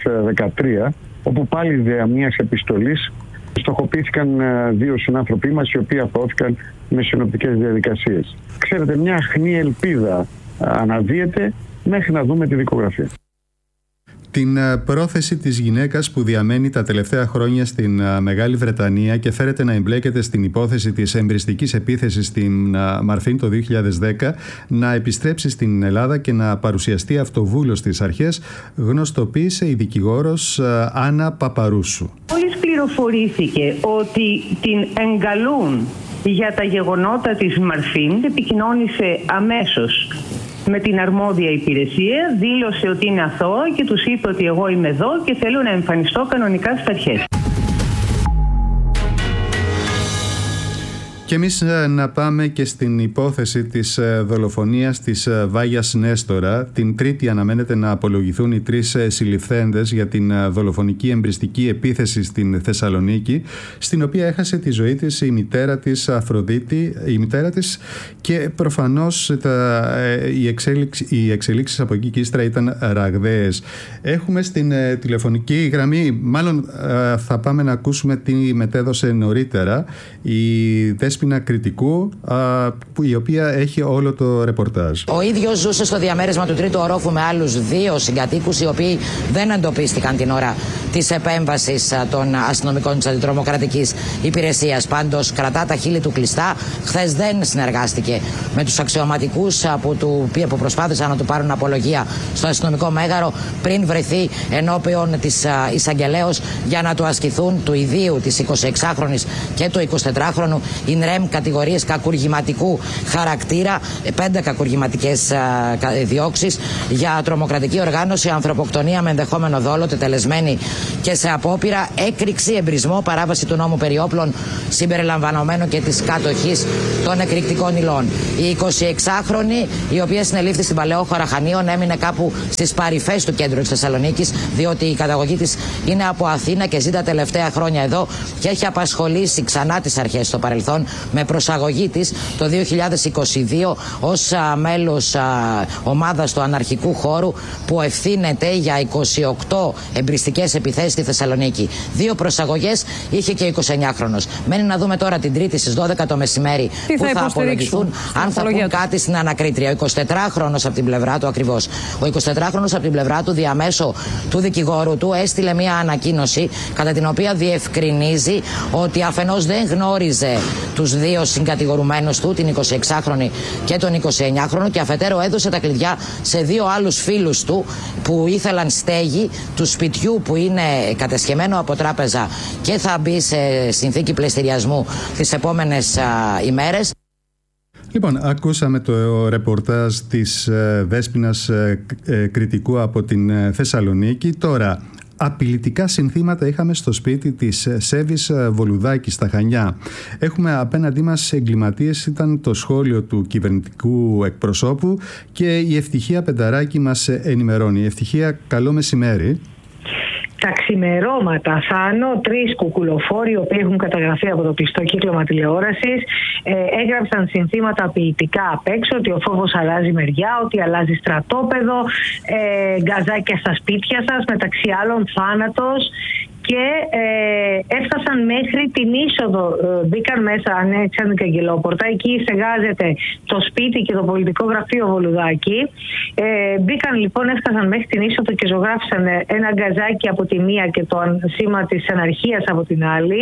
2013, όπου πάλι δια μιας επιστολής στοχοποιήθηκαν 2 συνάνθρωποι μας οι οποίοι αθώθηκαν με συνοπτικές διαδικασίες. Ξέρετε, μια αχνή ελπίδα αναδύεται μέχρι να δούμε τη δικογραφία. Την πρόθεση της γυναίκας που διαμένει τα τελευταία χρόνια στην Μεγάλη Βρετανία και φέρεται να εμπλέκεται στην υπόθεση της εμπριστικής επίθεσης στην Μαρφίν το 2010 να επιστρέψει στην Ελλάδα και να παρουσιαστεί αυτοβούλος στις αρχές, γνωστοποίησε η δικηγόρος Άννα Παπαρούσου. Μόλις πληροφορήθηκε ότι την εγκαλούν για τα γεγονότα της Μαρφίν, επικοινώνησε αμέσως με την αρμόδια υπηρεσία, δήλωσε ότι είναι αθώα και τους είπε ότι εγώ είμαι εδώ και θέλω να εμφανιστώ κανονικά στις αρχές. Και εμείς να πάμε και στην υπόθεση της δολοφονίας της Βάγιας Νέστορα. Την Τρίτη αναμένεται να απολογηθούν οι 3 συλληφθέντες για την δολοφονική εμπριστική επίθεση στην Θεσσαλονίκη, στην οποία έχασε τη ζωή της η μητέρα της Αφροδίτη, η μητέρα της, και προφανώς οι εξελίξεις από εκεί και ύστερα ήταν ραγδαίες. Έχουμε στην τηλεφωνική γραμμή, μάλλον θα πάμε να ακούσουμε τι μετέδωσε νωρίτερα η Δέσποινα Κρητικού, η οποία έχει όλο το ρεπορτάζ. Ο ίδιος ζούσε στο διαμέρισμα του τρίτου ορόφου με άλλους 2 συγκατοίκους, οι οποίοι δεν εντοπίστηκαν την ώρα της επέμβασης των αστυνομικών της αντιτρομοκρατικής υπηρεσίας. Πάντως κρατά τα χείλη του κλειστά. Χθες δεν συνεργάστηκε με τους αξιωματικούς που προσπάθησαν να του πάρουν απολογία στο αστυνομικό μέγαρο πριν βρεθεί ενώπιον της εισαγγελέως για να του ασκηθούν του ιδίου της 26χρονης και του 24χρονου ΙΝΡΕΜ κατηγορίες κακουργηματικού χαρακτήρα, 5 κακουργηματικές διώξεις για τρομοκρατική οργάνωση, ανθρωποκτονία με ενδεχόμενο δόλο, τετελεσμένη και σε απόπειρα, έκρηξη, εμπρισμό, παράβαση του νόμου περί όπλων συμπεριλαμβανομένου και της κατοχής των εκρηκτικών υλών. Η 26χρονη, η οποία συνελήφθη στην Παλαιόχώρα Χανίων, έμεινε κάπου στις παρυφές του κέντρου της Θεσσαλονίκης, διότι η καταγωγή της είναι από Αθήνα και ζει τα τελευταία χρόνια εδώ και έχει απασχολήσει ξανά τις αρχές στο παρελθόν με προσαγωγή της το 2022 ως μέλος ομάδας του αναρχικού χώρου που ευθύνεται για 28 εμπριστικές επιθέσεις στη Θεσσαλονίκη. 2 προσαγωγές είχε και 29χρονος. Μένει να δούμε τώρα την Τρίτη στις 12 το μεσημέρι που θα απολογηθούν, αν θα πούν κάτι στην ανακρίτρια. Ο 24χρονος από την πλευρά του, ακριβώς. Ο 24χρονος από την πλευρά του, διαμέσω του δικηγόρου του, έστειλε μια ανακοίνωση κατά την οποία διευκρινίζει ότι αφενός δεν γνώριζε τους 2 συγκατηγορουμένους του, την 26χρονη και τον 29χρονο, και αφετέρου έδωσε τα κλειδιά σε 2 άλλους φίλους του που ήθελαν στέγη του σπιτιού που είναι κατεσχεμένο από τράπεζα και θα μπει σε συνθήκη πληστηριασμού τις επόμενες ημέρες. Λοιπόν, ακούσαμε το ρεπορτάζ της Δέσποινας Κρητικού από την Θεσσαλονίκη. Τώρα, απειλητικά συνθήματα είχαμε στο σπίτι της Σέβης Βολουδάκη στα Χανιά. Έχουμε απέναντί μας εγκληματίες, ήταν το σχόλιο του κυβερνητικού εκπροσώπου, και η Ευτυχία Πενταράκη μας ενημερώνει. Ευτυχία, καλό μεσημέρι. Τα ξημερώματα, Θάνο, 3 κουκουλοφόροι, οι οποίοι έχουν καταγραφεί από το κλειστό κύκλωμα τηλεόρασης, έγραψαν συνθήματα απειλητικά απ' έξω, ότι ο φόβος αλλάζει μεριά, ότι αλλάζει στρατόπεδο, γκαζάκια στα σπίτια σας, μεταξύ άλλων θάνατος. Και έφτασαν μέχρι την είσοδο, μπήκαν μέσα, ανέξαν την καγκελόπορτα, εκεί στεγάζεται το σπίτι και το πολιτικό γραφείο Βολουδάκη. Μπήκαν λοιπόν, έφτασαν μέχρι την είσοδο και ζωγράφησαν ένα γκαζάκι από τη μία και το σήμα της αναρχίας από την άλλη.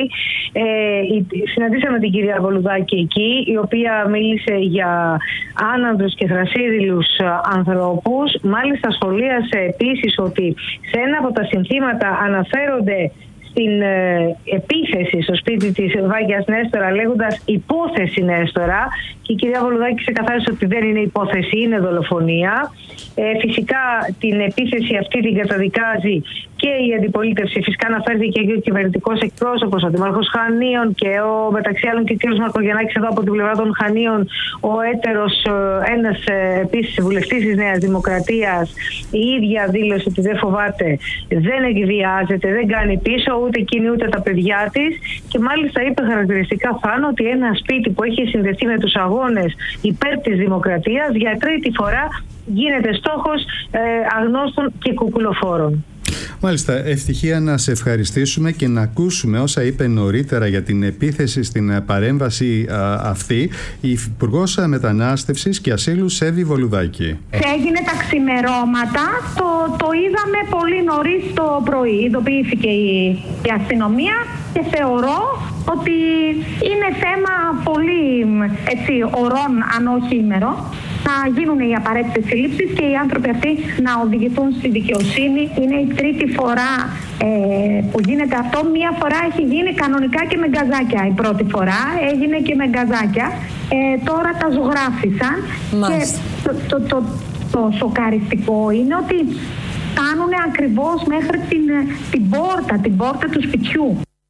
Συναντήσαμε την κυρία Βολουδάκη εκεί, η οποία μίλησε για άνανδρους και θρασίδηλους ανθρώπους. Μάλιστα σχολίασε επίσης ότι σε ένα από τα συνθήματα αναφέρονται στην επίθεση στο σπίτι της Βάγιας Νέστορα, λέγοντας υπόθεση Νέστορα, και η κυρία Βολουδάκη ξεκαθάρισε ότι δεν είναι υπόθεση, είναι δολοφονία. Φυσικά την επίθεση αυτή την καταδικάζει και η αντιπολίτευση. Φυσικά αναφέρθηκε και ο κυβερνητικός εκπρόσωπος, ο Δήμαρχος Χανίων, και μεταξύ άλλων και ο κ. Μαρκογιαννάκης εδώ από την πλευρά των Χανίων, ο έτερος, ένας επίσης βουλευτής της Νέας Δημοκρατίας. Η ίδια δήλωσε ότι δεν φοβάται, δεν εκβιάζεται, δεν κάνει πίσω ούτε εκείνη ούτε τα παιδιά της, και μάλιστα είπε χαρακτηριστικά, Φάνο, ότι ένα σπίτι που έχει συνδεθεί με τους αγώνες υπέρ της δημοκρατίας για τρίτη φορά γίνεται στόχος αγνώστων και κουκουλοφόρων. Μάλιστα, Ευτυχία, να σε ευχαριστήσουμε και να ακούσουμε όσα είπε νωρίτερα για την επίθεση στην παρέμβαση αυτή η Υπουργός Μετανάστευσης και Ασύλου Σέβη Βολουδάκη. Έγινε τα ξημερώματα, το είδαμε πολύ νωρίς το πρωί, ειδοποιήθηκε η αστυνομία, και θεωρώ ότι είναι θέμα πολύ ωρών, αν όχι ημερών, να γίνουν οι απαραίτητες συλλήψεις και οι άνθρωποι αυτοί να οδηγηθούν στη δικαιοσύνη. Είναι η τρίτη φορά που γίνεται αυτό. Μία φορά έχει γίνει κανονικά και με γκαζάκια. Η πρώτη φορά έγινε και με γκαζάκια. Τώρα τα ζωγράφισαν. Και το σοκαριστικό είναι ότι φτάνουν ακριβώς μέχρι την πόρτα του σπιτιού.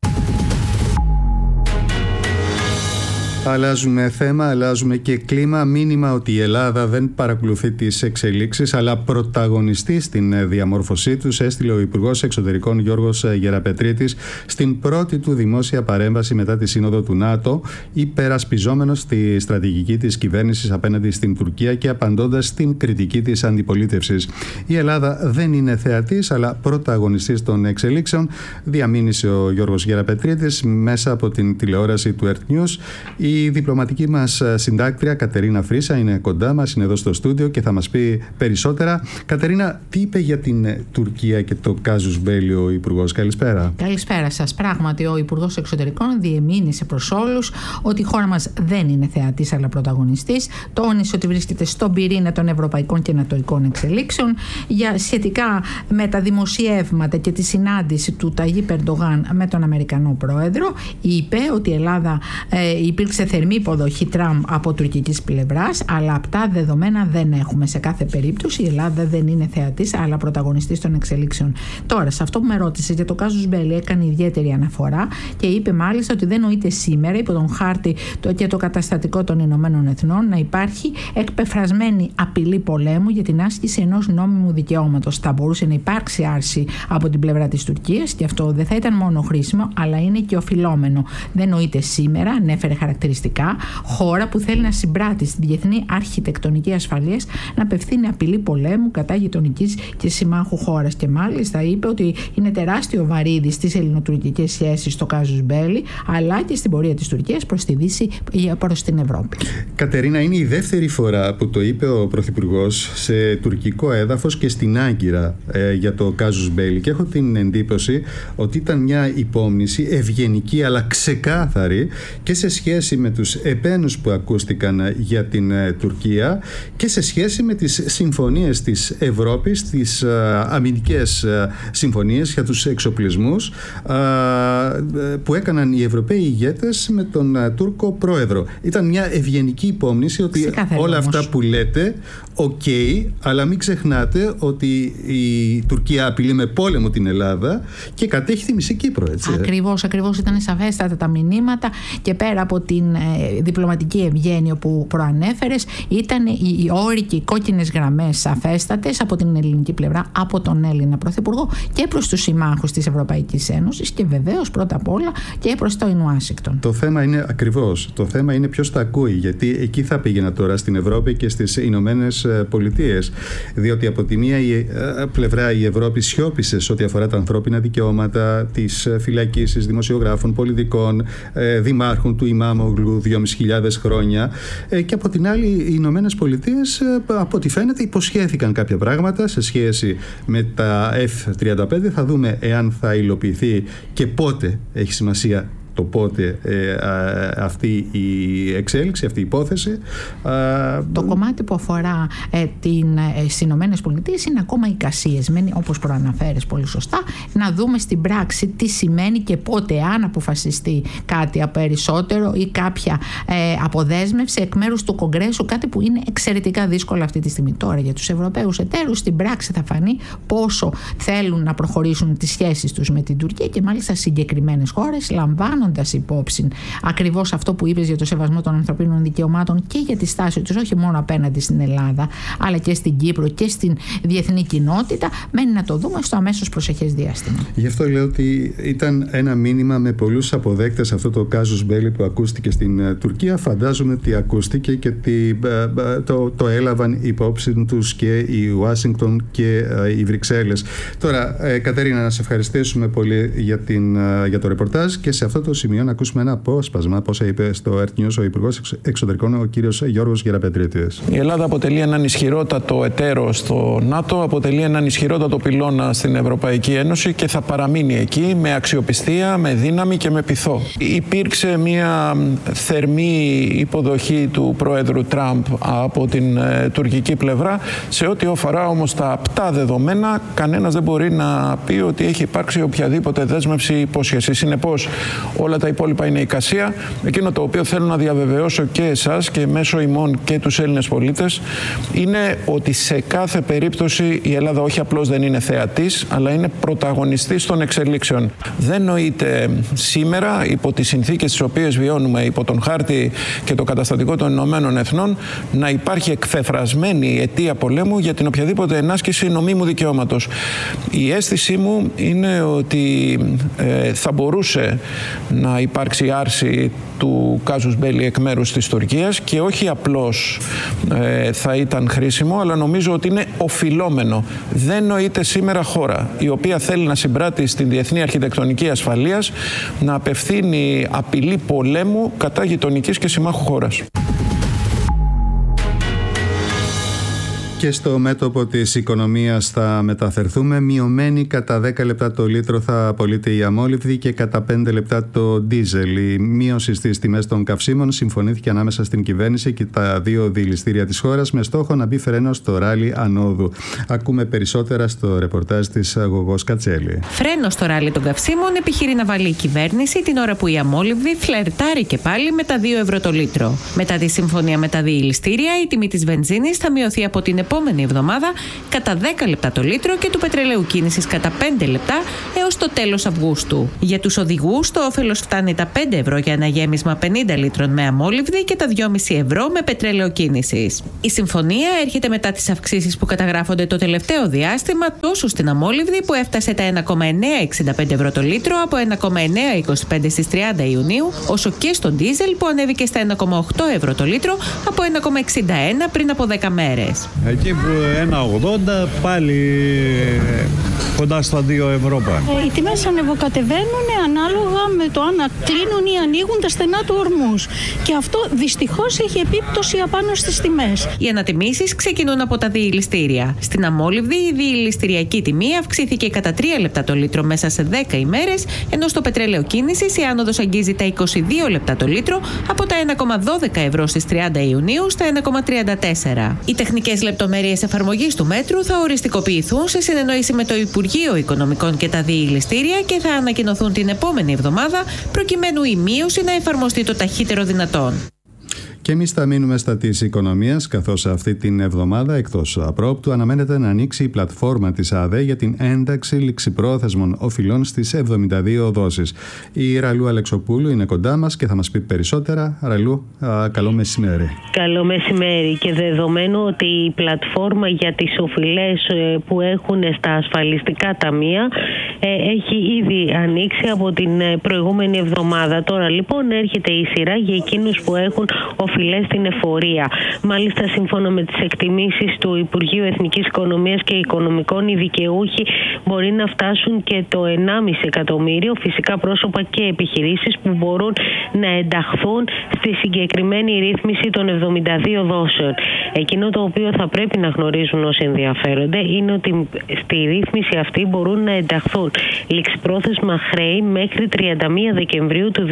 Αλλάζουμε θέμα, αλλάζουμε και κλίμα. Μήνυμα ότι η Ελλάδα δεν παρακολουθεί τις εξελίξεις, αλλά πρωταγωνιστή στην διαμόρφωσή τους έστειλε ο Υπουργός Εξωτερικών Γιώργος Γεραπετρίτης στην πρώτη του δημόσια παρέμβαση μετά τη Σύνοδο του ΝΑΤΟ, υπερασπιζόμενος τη στρατηγική της κυβέρνησης απέναντι στην Τουρκία και απαντώντας στην κριτική της αντιπολίτευσης. Η Ελλάδα δεν είναι θεατής, αλλά πρωταγωνιστής των εξελίξεων, διαμήνυσε ο Γιώργος Γεραπετρίτης μέσα από την τηλεόραση του Earth News. Η διπλωματική μας συντάκτρια Κατερίνα Φρίσα είναι κοντά μας, είναι εδώ στο στούντιο και θα μας πει περισσότερα. Κατερίνα, τι είπε για την Τουρκία και το κάζους μπέλι ο Υπουργός? Καλησπέρα. Καλησπέρα σας. Πράγματι, ο Υπουργός Εξωτερικών διεμήνυσε προς όλους ότι η χώρα μας δεν είναι θεατής αλλά πρωταγωνιστής. Τόνισε ότι βρίσκεται στον πυρήνα των ευρωπαϊκών και ανατολικών εξελίξεων. Σχετικά με τα δημοσιεύματα και τη συνάντηση του Ταγίπ Ερντογάν με τον Αμερικανό Πρόεδρο, είπε ότι η Ελλάδα υπήρξε θερμή υποδοχή Τραμπ από τουρκικής πλευράς, αλλά αυτά δεδομένα δεν έχουμε. Σε κάθε περίπτωση η Ελλάδα δεν είναι θεατής αλλά πρωταγωνιστής των εξελίξεων. Τώρα, σε αυτό που με ρώτησε για το κάζους μπέλι, έκανε ιδιαίτερη αναφορά και είπε μάλιστα ότι δεν νοείται σήμερα υπό τον χάρτη και το καταστατικό των Ηνωμένων Εθνών να υπάρχει εκπεφρασμένη απειλή πολέμου για την άσκηση ενός νόμιμου δικαιώματος. Θα μπορούσε να υπάρξει άρση από την πλευρά της Τουρκίας και αυτό δεν θα ήταν μόνο χρήσιμο, αλλά είναι και οφειλόμενο. Δεν νοείται σήμερα, ανέφερε χαρακτηριστικά αποκλειστικά χώρα που θέλει να συμπράττει στη διεθνή αρχιτεκτονική ασφαλείας, να απευθύνει απειλή πολέμου κατά γειτονικής και συμμάχου χώρας. Και μάλιστα είπε ότι είναι τεράστιο βαρύδι στις ελληνοτουρκικές σχέσεις στο κάζους μπέλι, αλλά και στην πορεία της Τουρκίας προς τη Δύση, προς την Ευρώπη. Κατερίνα, είναι η δεύτερη φορά που το είπε ο Πρωθυπουργός σε τουρκικό έδαφος και στην Άγκυρα για το κάζους μπέλι, και έχω την εντύπωση ότι ήταν μια υπόμνηση ευγενική αλλά ξεκάθαρη και σε σχέση με τους επένους που ακούστηκαν για την Τουρκία και σε σχέση με τις συμφωνίες της Ευρώπης, τις αμυντικές συμφωνίες για τους εξοπλισμούς που έκαναν οι Ευρωπαίοι ηγέτες με τον Τούρκο πρόεδρο. Ήταν μια ευγενική υπόμνηση ότι όλα αυτά που λέτε, αλλά μην ξεχνάτε ότι η Τουρκία απειλεί με πόλεμο την Ελλάδα και κατέχει τη μισή Κύπρο, έτσι. Ακριβώς ήταν σαφέστατα τα μηνύματα, και πέρα από την διπλωματική ευγένεια που προανέφερες, ήταν οι όροι και οι κόκκινες γραμμές σαφέστατες από την ελληνική πλευρά, από τον Έλληνα Πρωθυπουργό και προς τους συμμάχους της Ευρωπαϊκής Ένωσης και βεβαίως πρώτα απ' όλα και προς το Ουάσιγκτον. Το θέμα είναι ακριβώς, το θέμα είναι ποιος τα ακούει, γιατί εκεί θα πήγαινα τώρα, στην Ευρώπη και στις Ηνωμένες Πολιτείες, διότι από τη μία πλευρά η Ευρώπη σιώπησε σε ό,τι αφορά τα ανθρώπινα δικαιώματα, τις φυλακίσεις δημοσιογράφων, πολιτικών, δημάρχων του Ιμάμογλου 2.500 χρόνια, και από την άλλη οι Ηνωμένες Πολιτείες, από ό,τι φαίνεται, υποσχέθηκαν κάποια πράγματα σε σχέση με τα F-35. Θα δούμε εάν θα υλοποιηθεί και πότε, έχει σημασία το πότε αυτή η εξέλιξη, αυτή η υπόθεση. Το κομμάτι που αφορά τις Ηνωμένες Πολιτείες είναι ακόμα εικασίες. Μένει, όπως προαναφέρεις πολύ σωστά, να δούμε στην πράξη τι σημαίνει και πότε, αν αποφασιστεί κάτι περισσότερο ή κάποια αποδέσμευση εκ μέρους του Κογκρέσου, κάτι που είναι εξαιρετικά δύσκολο αυτή τη στιγμή. Τώρα για τους Ευρωπαίους εταίρους στην πράξη θα φανεί πόσο θέλουν να προχωρήσουν τις σχέσεις τους με την Τουρκία, και μάλιστα συγκεκριμένες χώρες, λαμβάνοντας υπόψη ακριβώς αυτό που είπες για το σεβασμό των ανθρωπίνων δικαιωμάτων και για τη στάση τους όχι μόνο απέναντι στην Ελλάδα αλλά και στην Κύπρο και στην διεθνή κοινότητα. Μένει να το δούμε στο αμέσως προσεχές διάστημα. Γι' αυτό λέω ότι ήταν ένα μήνυμα με πολλούς αποδέκτες αυτό το κάζους μπέλι που ακούστηκε στην Τουρκία. Φαντάζομαι ότι ακούστηκε και το έλαβαν υπόψη τους και η Ουάσιγκτον και οι Βρυξέλλες. Τώρα, Κατερίνα, να σε ευχαριστήσουμε πολύ για το ρεπορτάζ, και σε αυτό το σημείο να ακούσουμε ένα απόσπασμα από όσα είπε στο Earth News ο Υπουργός Εξωτερικών, ο κύριος Γιώργος Γεραπετρίτης. Η Ελλάδα αποτελεί έναν ισχυρότατο εταίρο στο ΝΑΤΟ, αποτελεί έναν ισχυρότατο πυλώνα στην Ευρωπαϊκή Ένωση και θα παραμείνει εκεί με αξιοπιστία, με δύναμη και με πειθό. Υπήρξε μια θερμή υποδοχή του Πρόεδρου Τραμπ από την τουρκική πλευρά. Σε ό,τι αφορά όμως τα απτά δεδομένα, κανένας δεν μπορεί να πει ότι έχει υπάρξει οποιαδήποτε δέσμευση υπόσχεση. Συνεπώς, όλα τα υπόλοιπα είναι εικασία. Εκείνο το οποίο θέλω να διαβεβαιώσω και εσάς και μέσω ημών και τους Έλληνες πολίτες είναι ότι σε κάθε περίπτωση η Ελλάδα όχι απλώς δεν είναι θεατής, αλλά είναι πρωταγωνιστής των εξελίξεων. Δεν νοείται σήμερα, υπό τις συνθήκες τις οποίες βιώνουμε, υπό τον χάρτη και το καταστατικό των Ηνωμένων Εθνών, να υπάρχει εκφεφρασμένη αιτία πολέμου για την οποιαδήποτε ενάσκηση νομίμου δικαιώματος. Η αίσθησή μου είναι ότι θα μπορούσε να υπάρξει άρση του κάζους μπέλι εκ μέρους της Τουρκίας, και όχι απλώς θα ήταν χρήσιμο, αλλά νομίζω ότι είναι οφειλόμενο. Δεν νοείται σήμερα χώρα η οποία θέλει να συμπράττει στην διεθνή αρχιτεκτονική ασφαλείας να απευθύνει απειλή πολέμου κατά γειτονικής και συμμάχου χώρας. Και στο μέτωπο της οικονομίας θα μεταφερθούμε. Μειωμένη κατά 10 λεπτά το λίτρο θα απολύεται η αμόλυβδη και κατά 5 λεπτά το ντίζελ. Η μείωση στις τιμές των καυσίμων συμφωνήθηκε ανάμεσα στην κυβέρνηση και τα δύο διελιστήρια της χώρας με στόχο να μπει φρένο στο ράλι ανόδου. Ακούμε περισσότερα στο ρεπορτάζ της Γογός Κατσέλη. Φρένο στο ράλι των καυσίμων επιχειρεί να βάλει η κυβέρνηση την ώρα που η αμόλυβδη φλερτάρει και πάλι με τα 2 ευρώ το λίτρο. Μετά τη συμφωνία με τα διελιστήρια, η τιμή της βενζίνης θα μειωθεί από την επόμενη επόμενη εβδομάδα κατά 10 λεπτά το λίτρο και του πετρελαίου κίνησης κατά 5 λεπτά έως το τέλος Αυγούστου. Για τους οδηγούς το όφελος φτάνει τα 5 ευρώ για ένα γέμισμα 50 λίτρων με αμόλυβδη και τα 2,5 ευρώ με πετρέλαιο κίνησης. Η συμφωνία έρχεται μετά τις αυξήσεις που καταγράφονται το τελευταίο διάστημα τόσο στην αμόλυβδη που έφτασε τα 1,965 ευρώ το λίτρο από 1,925 στις 30 Ιουνίου, όσο και στο ντίζελ που ανέβηκε στα 1,8 ευρώ το λίτρο από 1,61 πριν από 10 μέρες. Εκεί που 1,80 πάλι κοντά στα 2 ευρώ πάνε. Οι τιμές ανεβοκατεβαίνουν ανάλογα με το αν κλείνουν ή ανοίγουν τα στενά του ορμούς. Και αυτό δυστυχώς έχει επίπτωση απάνω στις τιμές. Οι ανατιμήσεις ξεκινούν από τα διηλιστήρια. Στην αμόλυβδη η διηλιστηριακή τιμή αυξήθηκε κατά 3 λεπτά το λίτρο μέσα σε 10 ημέρες, ενώ στο πετρέλαιο κίνησης η άνοδος αγγίζει τα 22 λεπτά το λίτρο από τα 1,12 ευρώ στις 30 Ιουνίου στα 1,34. Οι τεχνικές λεπτομέρειες εφαρμογής του μέτρου θα οριστικοποιηθούν σε συνεννόηση με το Υπουργείο Οικονομικών και τα διηλιστήρια και θα ανακοινωθούν την επόμενη εβδομάδα προκειμένου η μείωση να εφαρμοστεί το ταχύτερο δυνατόν. Και εμείς θα μείνουμε στα της οικονομίας, καθώς αυτή την εβδομάδα εκτός απρόπτου αναμένεται να ανοίξει η πλατφόρμα της ΑΔΕ για την ένταξη ληξιπρόθεσμων οφειλών στις 72 δόσεις. Η Ραλού Αλεξοπούλου είναι κοντά μας και θα μας πει περισσότερα. Ραλού, καλό μεσημέρι. Καλό μεσημέρι, και δεδομένου ότι η πλατφόρμα για τις οφειλές που έχουν στα ασφαλιστικά ταμεία έχει ήδη ανοίξει από την προηγούμενη εβδομάδα. Τώρα λοιπόν έρχεται η σειρά για εκείνους που έχουν οφειλές στην εφορία. Μάλιστα, σύμφωνα με τις εκτιμήσεις του Υπουργείου Εθνικής Οικονομίας και Οικονομικών, οι δικαιούχοι μπορεί να φτάσουν και το 1,5 εκατομμύριο φυσικά πρόσωπα και επιχειρήσεις που μπορούν να ενταχθούν στη συγκεκριμένη ρύθμιση των 72 δόσεων. Εκείνο το οποίο θα πρέπει να γνωρίζουν όσοι ενδιαφέρονται είναι ότι στη ρύθμιση αυτή μπορούν να ενταχθούν ληξιπρόθεσμα χρέη μέχρι 31 Δεκεμβρίου του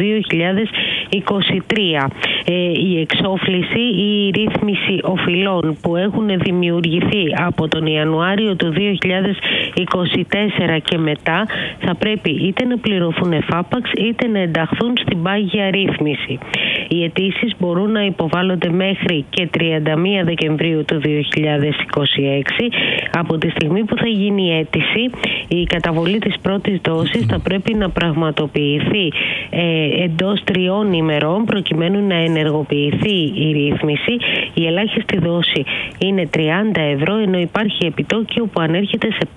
2023. Η εξόφληση ή η ρύθμιση οφειλών που έχουν δημιουργηθεί από τον Ιανουάριο του 2024 και μετά θα πρέπει είτε να πληρωθούν εφάπαξ είτε να ενταχθούν στην πάγια ρύθμιση. Οι αιτήσεις μπορούν να υποβάλλονται μέχρι και 31 Δεκεμβρίου του 2026. Από τη στιγμή που θα γίνει η αίτηση, η καταβολή της πρώτης δόσης θα πρέπει να πραγματοποιηθεί εντός 3 ημερών προκειμένου να ενεργοποιηθεί η ρύθμιση. Η ελάχιστη δόση είναι 30 ευρώ, ενώ υπάρχει επιτόκιο που ανέρχεται σε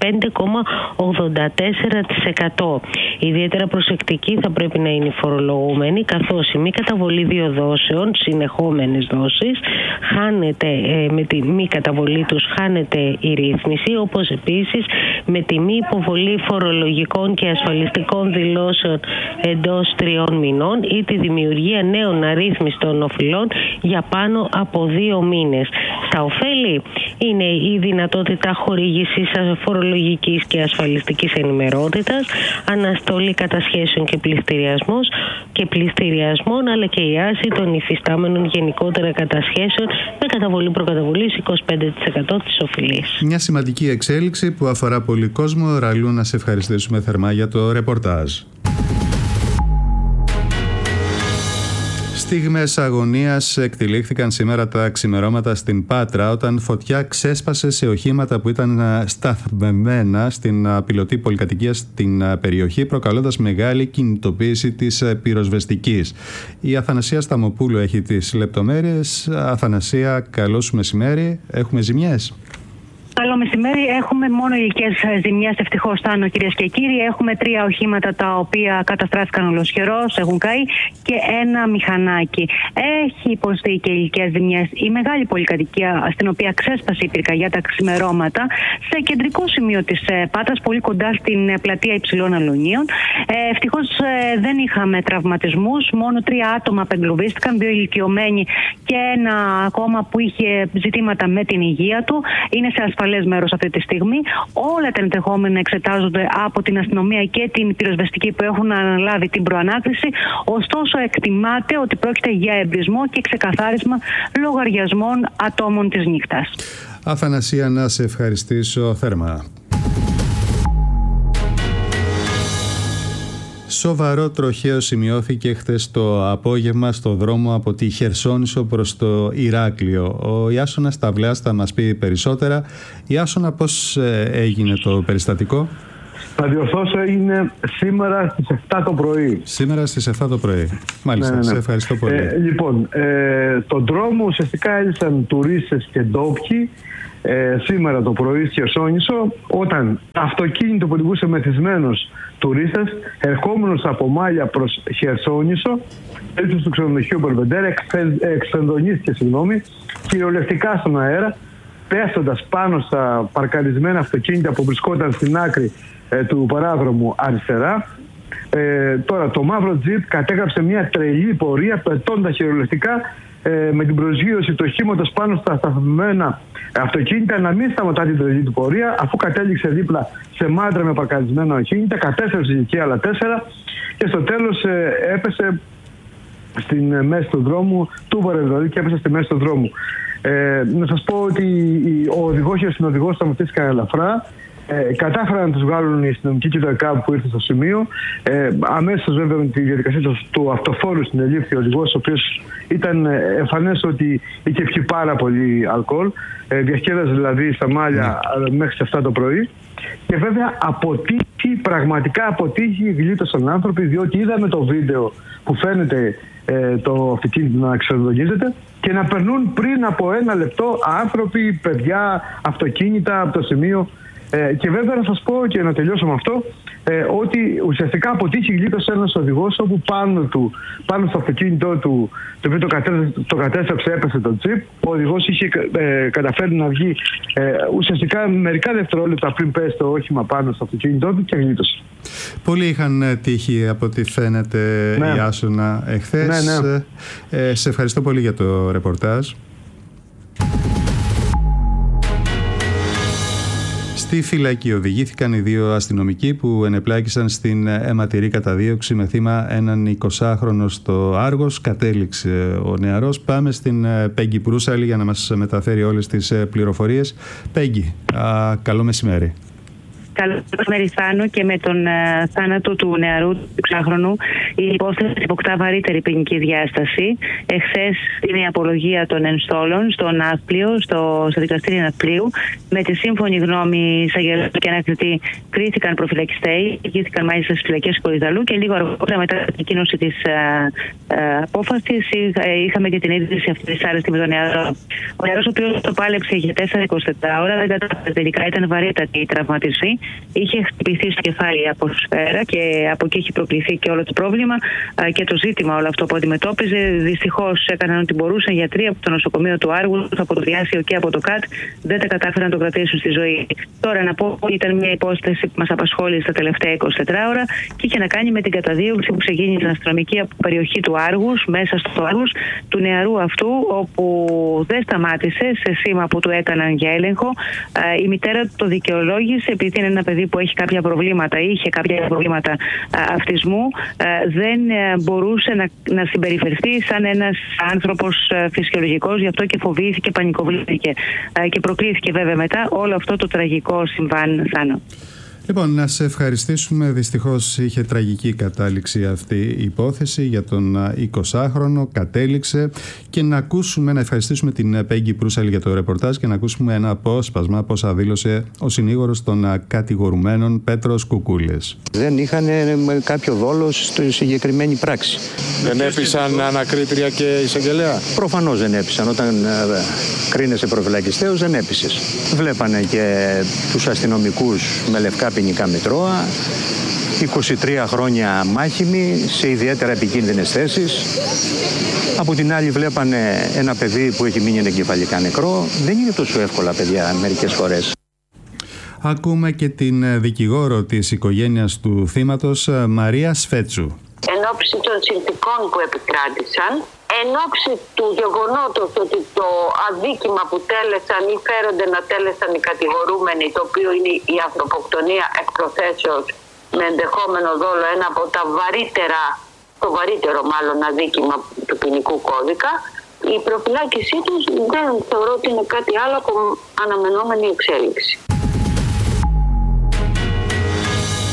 5,84%. Ιδιαίτερα προσεκτικοί θα πρέπει να είναι οι φορολογούμενοι, καθώς η μη καταβολή 2 δόσεων, συνεχόμενες δόσεις, χάνεται, με τη μη καταβολή τους χάνεται η ρύθμιση, όπως επίσης με τη μη υποβολή φορολογικών και ασφαλιστικών δηλώσεων εντός 3 μηνών ή τη δημιουργία νέων αρρύθμιστων οφειλών για πάνω από 2 μήνες. Στα ωφέλη είναι η δυνατότητα χορήγησης φορολογικής και ασφαλιστικής ενημερότητας, αναστολή κατασχέσεων και πληστηριασμών, αλλά και η άρση των υφιστάμενων γενικότερα κατασχέσεων με καταβολή προκαταβολής 25% της οφειλής. Μια σημαντική εξέλιξη που αφορά πολύ κόσμο. Ραλού, να σε ευχαριστήσουμε θερμά για το ρεπορτάζ. Στιγμές αγωνίας εκτυλίχθηκαν σήμερα τα ξημερώματα στην Πάτρα όταν φωτιά ξέσπασε σε οχήματα που ήταν σταθμευμένα στην πιλωτή πολυκατοικία στην περιοχή, προκαλώντας μεγάλη κινητοποίηση της πυροσβεστικής. Η Αθανασία Σταμοπούλου έχει τις λεπτομέρειες. Αθανασία, καλό σου μεσημέρι. Έχουμε ζημιές? Καλό μεσημέρι. Έχουμε μόνο υλικές ζημιές, ευτυχώς, Θάνο, κυρίες και κύριοι. Έχουμε 3 οχήματα τα οποία καταστράφηκαν ολοσχερώς, έχουν καεί, και ένα μηχανάκι. Έχει υποστεί και υλικές ζημιές η μεγάλη πολυκατοικία στην οποία ξέσπασε η πυρκαγιά τα ξημερώματα, σε κεντρικό σημείο της Πάτρας, πολύ κοντά στην πλατεία Υψηλών Αλωνίων. Ευτυχώς δεν είχαμε τραυματισμούς, μόνο 3 άτομα απεγκλωβίστηκαν, 2 ηλικιωμένοι και ένα ακόμα που είχε ζητήματα με την υγεία του. Είναι σε ασφαλές μέρος αυτή τη στιγμή. Όλα τα ενδεχόμενα εξετάζονται από την αστυνομία και την πυροσβεστική που έχουν αναλάβει την προανάκριση. Ωστόσο, εκτιμάται ότι πρόκειται για εμπρισμό και ξεκαθάρισμα λογαριασμών ατόμων της νύχτας. Αθανασία, να σε ευχαριστήσω θερμά. Σοβαρό τροχαίο σημειώθηκε χθες το απόγευμα στο δρόμο από τη Χερσόνησο προς το Ηράκλειο. Ο Ιάσονας Σταυλάς θα μας πει περισσότερα. Ιάσονα, πώς έγινε το περιστατικό? Θα διορθώσω, είναι σήμερα στις 7 το πρωί. Σήμερα στις 7 το πρωί. Μάλιστα, ναι. Σε ευχαριστώ πολύ. Λοιπόν, τον δρόμο ουσιαστικά έλυσαν τουρίστες και ντόπιοι σήμερα το πρωί στη Χερσόνησο, όταν αυτοκίνητο που οδηγούσε μεθυσμένος τουρίστες ερχόμενος από Μάλια προς Χερσόνησο, έτσι του ξενοδοχείου Μπελβεντέρ, εξφενδονίστηκε κυριολεκτικά στον αέρα, πέφτοντας πάνω στα παρκαρισμένα αυτοκίνητα που βρισκόταν στην άκρη του παράδρομου αριστερά. Τώρα το μαύρο τζιπ κατέγραψε μια τρελή πορεία, πετώντας χειρολεκτικά με την προσγείωση του οχήματος πάνω στα σταθμένα αυτοκίνητα να μην σταματά την τρελή του πορεία, αφού κατέληξε δίπλα σε μάντρα με παρκαρισμένα οχήματα, κατέστρεψε και άλλα 4 και στο τέλος έπεσε στην μέση του δρόμου, τούμπαρε δηλαδή και έπεσε στη μέση του δρόμου. Να σας πω ότι ο οδηγός και ο συνοδηγός σταματήθηκαν ελαφρά. Κατάφεραν να τους βγάλουν οι αστυνομικοί και το ΕΚΑΒ που ήρθε στο σημείο. Αμέσως βέβαια με τη διαδικασία του αυτοφόρου συνελήφθη ο οδηγός, ο οποίος ήταν εμφανές ότι είχε πιει πάρα πολύ αλκοόλ. Διασκέδαζε δηλαδή στα Μάλια μέχρι τις 7 το πρωί. Και βέβαια πραγματικά αποτύχει, γλίτωσαν άνθρωποι, διότι είδαμε το βίντεο που φαίνεται το αυτοκίνητο να ξεδογίζεται και να περνούν πριν από 1 λεπτό άνθρωποι, παιδιά, αυτοκίνητα από το σημείο. Και βέβαια να σας πω και να τελειώσω με αυτό, ότι ουσιαστικά αποτύχει γλίτωσε ένας οδηγός, όπου πάνω στο αυτοκίνητό του, το οποίο το κατέστρεψε, έπεσε το τσιπ. Ο οδηγός είχε καταφέρει να βγει ουσιαστικά μερικά δευτερόλεπτα πριν πέσει το όχημα πάνω στο αυτοκίνητό του και γλίτωσε. Πολλοί είχαν τύχει από ό,τι φαίνεται, ναι. Ιάσονα, εχθές. Ναι. Σε ευχαριστώ πολύ για το ρεπορτάζ. Στη φυλακή οδηγήθηκαν οι 2 αστυνομικοί που ενεπλάκησαν στην αιματηρή καταδίωξη με θύμα έναν 20χρονο στο Άργος. Κατέληξε ο νεαρός. Πάμε στην Πέγγι Προύσαλη για να μας μεταφέρει όλες τις πληροφορίες. Πέγγι, καλό μεσημέρι. Καλό μεσημέρι, Θάνο. Και με τον θάνατο του νεαρού του 20χρονου, η υπόθεση υποκτά βαρύτερη ποινική διάσταση. Εχθές είναι η απολογία των ενστόλων στο Ναύπλιο, στο δικαστήριο Ναυπλίου. Με τη σύμφωνη γνώμη εισαγγελέα και ανακριτή κρίθηκαν προφυλακιστέοι, ηγήθηκαν μάλιστα στις φυλακές Κορυδαλού και λίγο αργότερα μετά την ανακοίνωση της απόφασης είχαμε και την είδηση αυτή της άρεστη με τον νεαρό. Ο νεαρός, ο οποίος το πάλεψε για 4-24 ώρα, δεν κατάφερε τελικά, ήταν βαρύτατη η τραυματισμή. Είχε χτυπηθεί στο κεφάλι από σφαίρα και από εκεί έχει προκληθεί και όλο το πρόβλημα και το ζήτημα όλο αυτό που αντιμετώπιζε. Δυστυχώς έκαναν ό,τι μπορούσαν γιατροί από το νοσοκομείο του Άργου, από το Διάσιο και από το ΚΑΤ. Δεν τα κατάφεραν να το κρατήσουν στη ζωή. Τώρα να πω ότι ήταν μια υπόθεση που μας απασχόλησε τα τελευταία 24 ώρα και είχε να κάνει με την καταδίωξη που ξεκίνησε στην αστυνομική από περιοχή του Άργους, μέσα στο Άργους, του νεαρού αυτού, όπου δεν σταμάτησε σε σήμα που του έκαναν για έλεγχο. Η μητέρα του το δικαιολόγησε επειδή είναι ένα παιδί που έχει κάποια προβλήματα, είχε κάποια προβλήματα αυτισμού, δεν μπορούσε να συμπεριφερθεί σαν ένας άνθρωπος φυσιολογικός, γι' αυτό και φοβήθηκε, πανικοβλήθηκε και προκλήθηκε βέβαια μετά όλο αυτό το τραγικό συμβάν, Θάνο. Λοιπόν, να σε ευχαριστήσουμε. Δυστυχώς είχε τραγική κατάληξη αυτή η υπόθεση για τον 20χρονο. Κατέληξε. Και να ευχαριστήσουμε την Πέγγι Προύσαλη για το ρεπορτάζ και να ακούσουμε ένα απόσπασμα πόσα δήλωσε ο συνήγορος των κατηγορουμένων, Πέτρος Κουκούλης. Δεν είχαν κάποιο δόλο στη συγκεκριμένη πράξη. Δεν έπεισαν ανακρίτρια και εισαγγελέα? Προφανώς δεν έπεισαν. Όταν κρίνεσαι προφυλακιστέος δεν έπεισες. Βλέπανε και τους αστυνομικούς με λευκά ποινικά μητρώα, 23 χρόνια μάχημοι σε ιδιαίτερα επικίνδυνες θέσεις. Από την άλλη βλέπανε ένα παιδί που έχει μείνει εγκεφαλικά νεκρό. Δεν είναι τόσο εύκολα παιδιά μερικές φορές. Ακούμε και την δικηγόρο της οικογένειας του θύματος, Μαρία Σφέτσου. Εν ώψη των συνθηκών που επικράτησαν, εν ώψη του γεγονότος ότι το αδίκημα που τέλεσαν ή φέρονται να τέλεσαν οι κατηγορούμενοι, το οποίο είναι η ανθρωποκτονία εκ προθέσεως με ενδεχόμενο δόλο, ένα από τα βαρύτερα, το βαρύτερο μάλλον αδίκημα του ποινικού κώδικα, η προφυλάκησή τους δεν θεωρώ ότι είναι κάτι άλλο από αναμενόμενη εξέλιξη.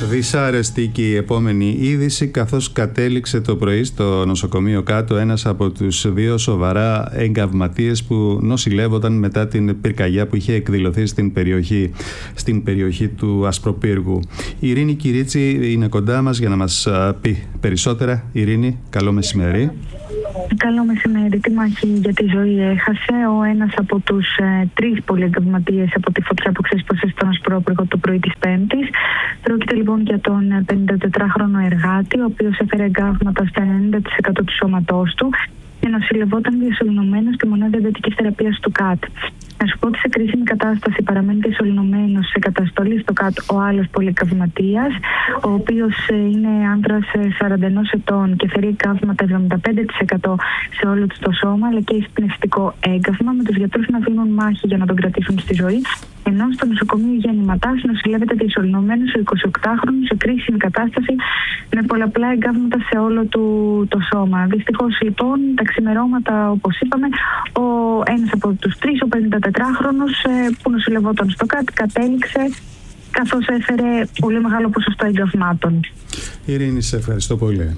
Δυσάρεστη και η επόμενη είδηση, καθώς κατέληξε το πρωί στο νοσοκομείο Κάτω ένας από τους δύο σοβαρά εγκαυματίες που νοσηλεύονταν μετά την πυρκαγιά που είχε εκδηλωθεί στην περιοχή του Ασπροπύργου. Η Ειρήνη Κυρίτσι είναι κοντά μας για να μας πει περισσότερα. Ειρήνη, καλό μεσημέρι. Καλό μεσημέρι. Τη μάχη για τη ζωή έχασε ο ένας από τους τρεις πολυεγκαυματίες από τη φωτιά που ξέσπασε στον Ασπρόπυργο το πρωί της Πέμπτης. Πρόκειται λοιπόν για τον 54χρονο εργάτη, ο οποίος έφερε εγκαύματα στα 90% του σώματός του και νοσηλευόταν διασωληνωμένος στη μονάδα εντατικής θεραπείας του ΚΑΤ. Να σου πω ότι σε κρίσιμη κατάσταση παραμένει διασωληνωμένος σε καταστολή στο ΚΑΤ ο άλλος πολυεγκαυματίας, ο οποίος είναι άντρας 41 ετών και φέρει εγκαύματα 75% σε όλο του το σώμα, αλλά και εισπνευστικό έγκαυμα, με τους γιατρούς να δίνουν μάχη για να τον κρατήσουν στη ζωή. Ενώ στο νοσοκομείο Γιάννη Ματάς νοσηλεύεται διασωληνωμένος ο 28χρονος σε κρίσιμη κατάσταση με πολλαπλά εγκαύματα σε όλο του το σώμα. Δυστυχώς λοιπόν τα ξημερώματα, όπως είπαμε, ένας από τους τρεις, ο 54χρονος που νοσηλευόταν στο ΚΑΤ, κατέληξε καθώς έφερε πολύ μεγάλο ποσοστό εγκαυμάτων. Ειρήνη, σε ευχαριστώ πολύ.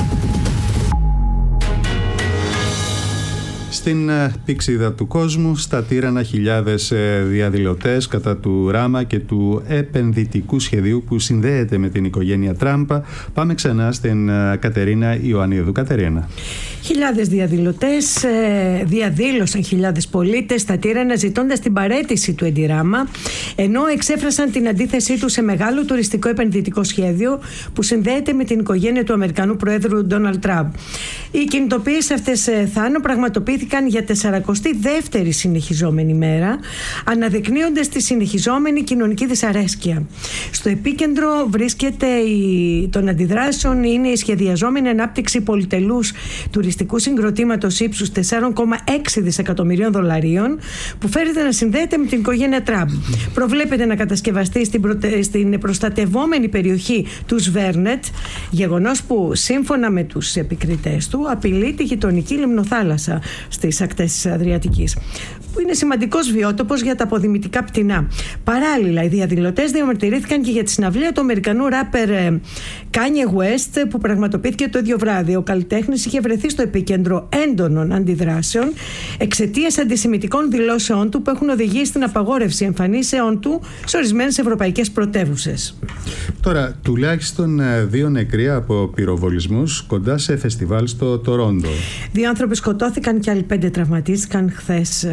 Στην πηξίδα του κόσμου, στα τύρανα χιλιάδες διαδηλωτές κατά του Ράμα και του επενδυτικού σχεδίου που συνδέεται με την οικογένεια Τραμπ. Πάμε ξανά στην Κατερίνα Ιωαννίδου. Κατερίνα. Χιλιάδες διαδηλωτές διαδήλωσαν χιλιάδες πολίτες στα τύρανα ζητώντας την παραίτηση του Ράμα, ενώ εξέφρασαν την αντίθεσή τους σε μεγάλο τουριστικό επενδυτικό σχέδιο που συνδέεται με την οικογένεια του Αμερικανού Προέδρου Ντόναλντ Τραμπ. Οι κινητοποιήσεις αυτές, Θάνο, πραγματοποιήθηκαν για 42η συνεχιζόμενη μέρα, αναδεικνύοντας τη συνεχιζόμενη κοινωνική δυσαρέσκεια. Στο επίκεντρο βρίσκεται των αντιδράσεων είναι η σχεδιαζόμενη ανάπτυξη πολυτελούς τουριστικού συγκροτήματος ύψους 4,6 δισεκατομμυρίων δολαρίων που φέρεται να συνδέεται με την οικογένεια Τραμπ. Προβλέπεται να κατασκευαστεί στην προστατευόμενη περιοχή του Σβέρνετ, γεγονός που σύμφωνα με τους επικριτές του απειλεί τη γειτονική λιμνοθάλασσα στις ακτές της Αδριατικής, που είναι σημαντικός βιότοπος για τα αποδημητικά πτηνά. Παράλληλα, οι διαδηλωτές διαμαρτυρήθηκαν και για τη συναυλία του Αμερικανού ράπερ Kanye West που πραγματοποιήθηκε το ίδιο βράδυ. Ο καλλιτέχνης είχε βρεθεί στο επίκεντρο έντονων αντιδράσεων εξαιτίας αντισημιτικών δηλώσεών του που έχουν οδηγήσει στην απαγόρευση εμφανίσεων του σε ορισμένες ευρωπαϊκές πρωτεύουσες. Τώρα, τουλάχιστον 2 νεκροί από πυροβολισμούς κοντά σε φεστιβάλ στο Τορόντο. 2 άνθρωποι σκοτώθηκαν και άλλοι 5 τραυματίστηκαν χθες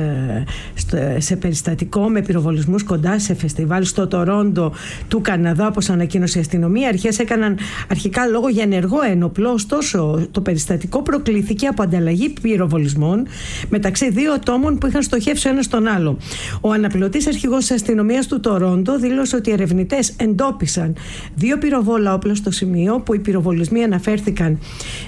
σε περιστατικό με πυροβολισμούς κοντά σε φεστιβάλ στο Τορόντο του Καναδά, όπως ανακοίνωσε η αστυνομία. Οι αρχές έκαναν αρχικά λόγο για ενεργό ένοπλο, ωστόσο το περιστατικό προκλήθηκε από ανταλλαγή πυροβολισμών μεταξύ 2 ατόμων που είχαν στοχεύσει ο ένας τον άλλο. Ο αναπληρωτής αρχηγός της αστυνομίας του Τορόντο δήλωσε ότι οι ερευνητές εντόπισαν 2 πυροβόλα όπλα στο σημείο που οι πυροβολισμοί αναφέρθηκαν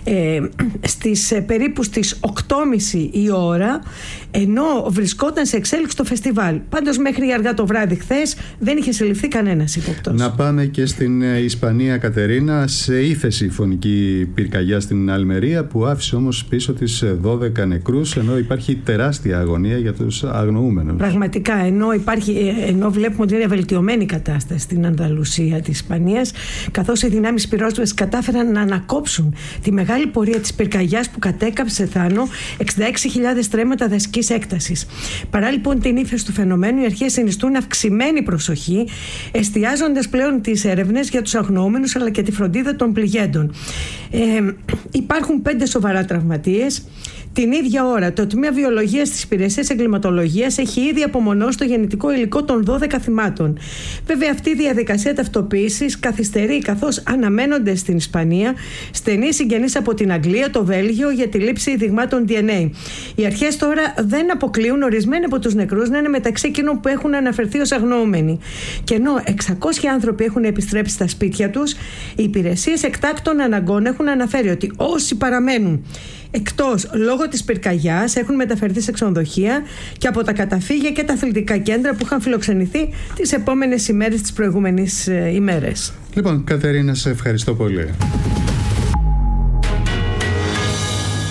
περίπου στις 8.30 η ώρα, ενώ βρισκόταν σε εξέλιξη το φεστιβάλ. Πάντως μέχρι αργά το βράδυ χθες δεν είχε συλληφθεί κανένας υπόπτος. Να πάμε και στην Ισπανία, Κατερίνα, σε ύφεση φωνική πυρκαγιά στην Αλμερία που άφησε όμως πίσω τις 12 νεκρούς, ενώ υπάρχει τεράστια αγωνία για τους αγνοούμενους. Πραγματικά, ενώ βλέπουμε ότι είναι βελτιωμένη κατάσταση στην Ανδαλουσία της Ισπανίας, καθώς οι δυνάμεις πυρόσβεσης κατάφεραν να ανακόψουν τη μεγάλη πορεία της πυρκαγιάς που κατέκαψε, Θάνο, 66.000 στρέμματα δασικής έκτασης. Παρά λοιπόν την ύφεση του φαινομένου, οι αρχές συνιστούν αυξημένη προσοχή, εστιάζοντας πλέον τις έρευνες για τους αγνοούμενους αλλά και τη φροντίδα των πληγέντων. Υπάρχουν 5 σοβαρά τραυματίες. Την ίδια ώρα, το Τμήμα Βιολογίας της Υπηρεσίας Εγκληματολογίας έχει ήδη απομονώσει το γεννητικό υλικό των 12 θυμάτων. Βέβαια, αυτή η διαδικασία ταυτοποίησης καθυστερεί, καθώς αναμένονται στην Ισπανία στενοί συγγενείς από την Αγγλία, το Βέλγιο για τη λήψη δειγμάτων DNA. Οι αρχές τώρα δεν αποκλείουν ορισμένοι από τους νεκρούς να είναι μεταξύ εκείνων που έχουν αναφερθεί ως αγνοούμενοι. Και ενώ 600 άνθρωποι έχουν επιστρέψει στα σπίτια τους, οι υπηρεσίες εκτάκτων αναγκών έχουν αναφέρει ότι όσοι παραμένουν εκτός λόγω της πυρκαγιάς έχουν μεταφερθεί σε ξενοδοχεία και από τα καταφύγια και τα αθλητικά κέντρα που είχαν φιλοξενηθεί τις επόμενες ημέρες, τις προηγούμενες ημέρες. Λοιπόν, Κατερίνα, σε ευχαριστώ πολύ.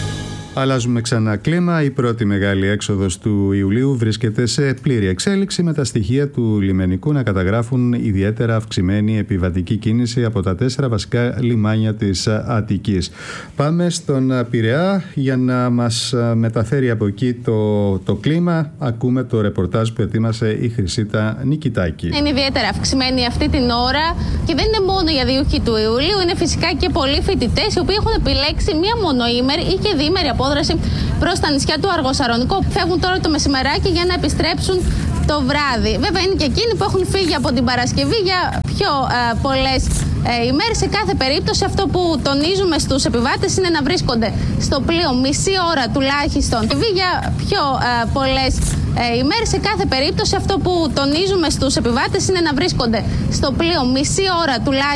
Αλλάζουμε ξανά κλίμα. Η πρώτη μεγάλη έξοδος του Ιουλίου βρίσκεται σε πλήρη εξέλιξη, με τα στοιχεία του λιμενικού να καταγράφουν ιδιαίτερα αυξημένη επιβατική κίνηση από τα 4 βασικά λιμάνια της Αττικής. Πάμε στον Πειραιά για να μας μεταφέρει από εκεί το κλίμα. Ακούμε το ρεπορτάζ που ετοίμασε η Χρυσίτα Νικητάκη. Είναι ιδιαίτερα αυξημένη αυτή την ώρα και δεν είναι μόνο οι αδειούχοι του Ιουλίου, είναι φυσικά και πολλοί φοιτητές οι οποίοι έχουν επιλέξει μία μονοήμερη ή και διήμερη απόδραση προς τα νησιά του Αργοσαρονικού, που φεύγουν τώρα το μεσημεράκι για να επιστρέψουν το βράδυ. Βέβαια είναι και εκείνοι που έχουν φύγει από την Παρασκευή για πιο πολλές ημέρες. Σε κάθε περίπτωση αυτό που τονίζουμε στους επιβάτες είναι να βρίσκονται στο πλοίο μισή ώρα τουλάχιστον για πιο πολλές ημέρες. Σε κάθε περίπτωση αυτό που τονίζουμε στους επιβάτες είναι να βρίσκονται στο πλοίο μισή ώρα τουλάχιστον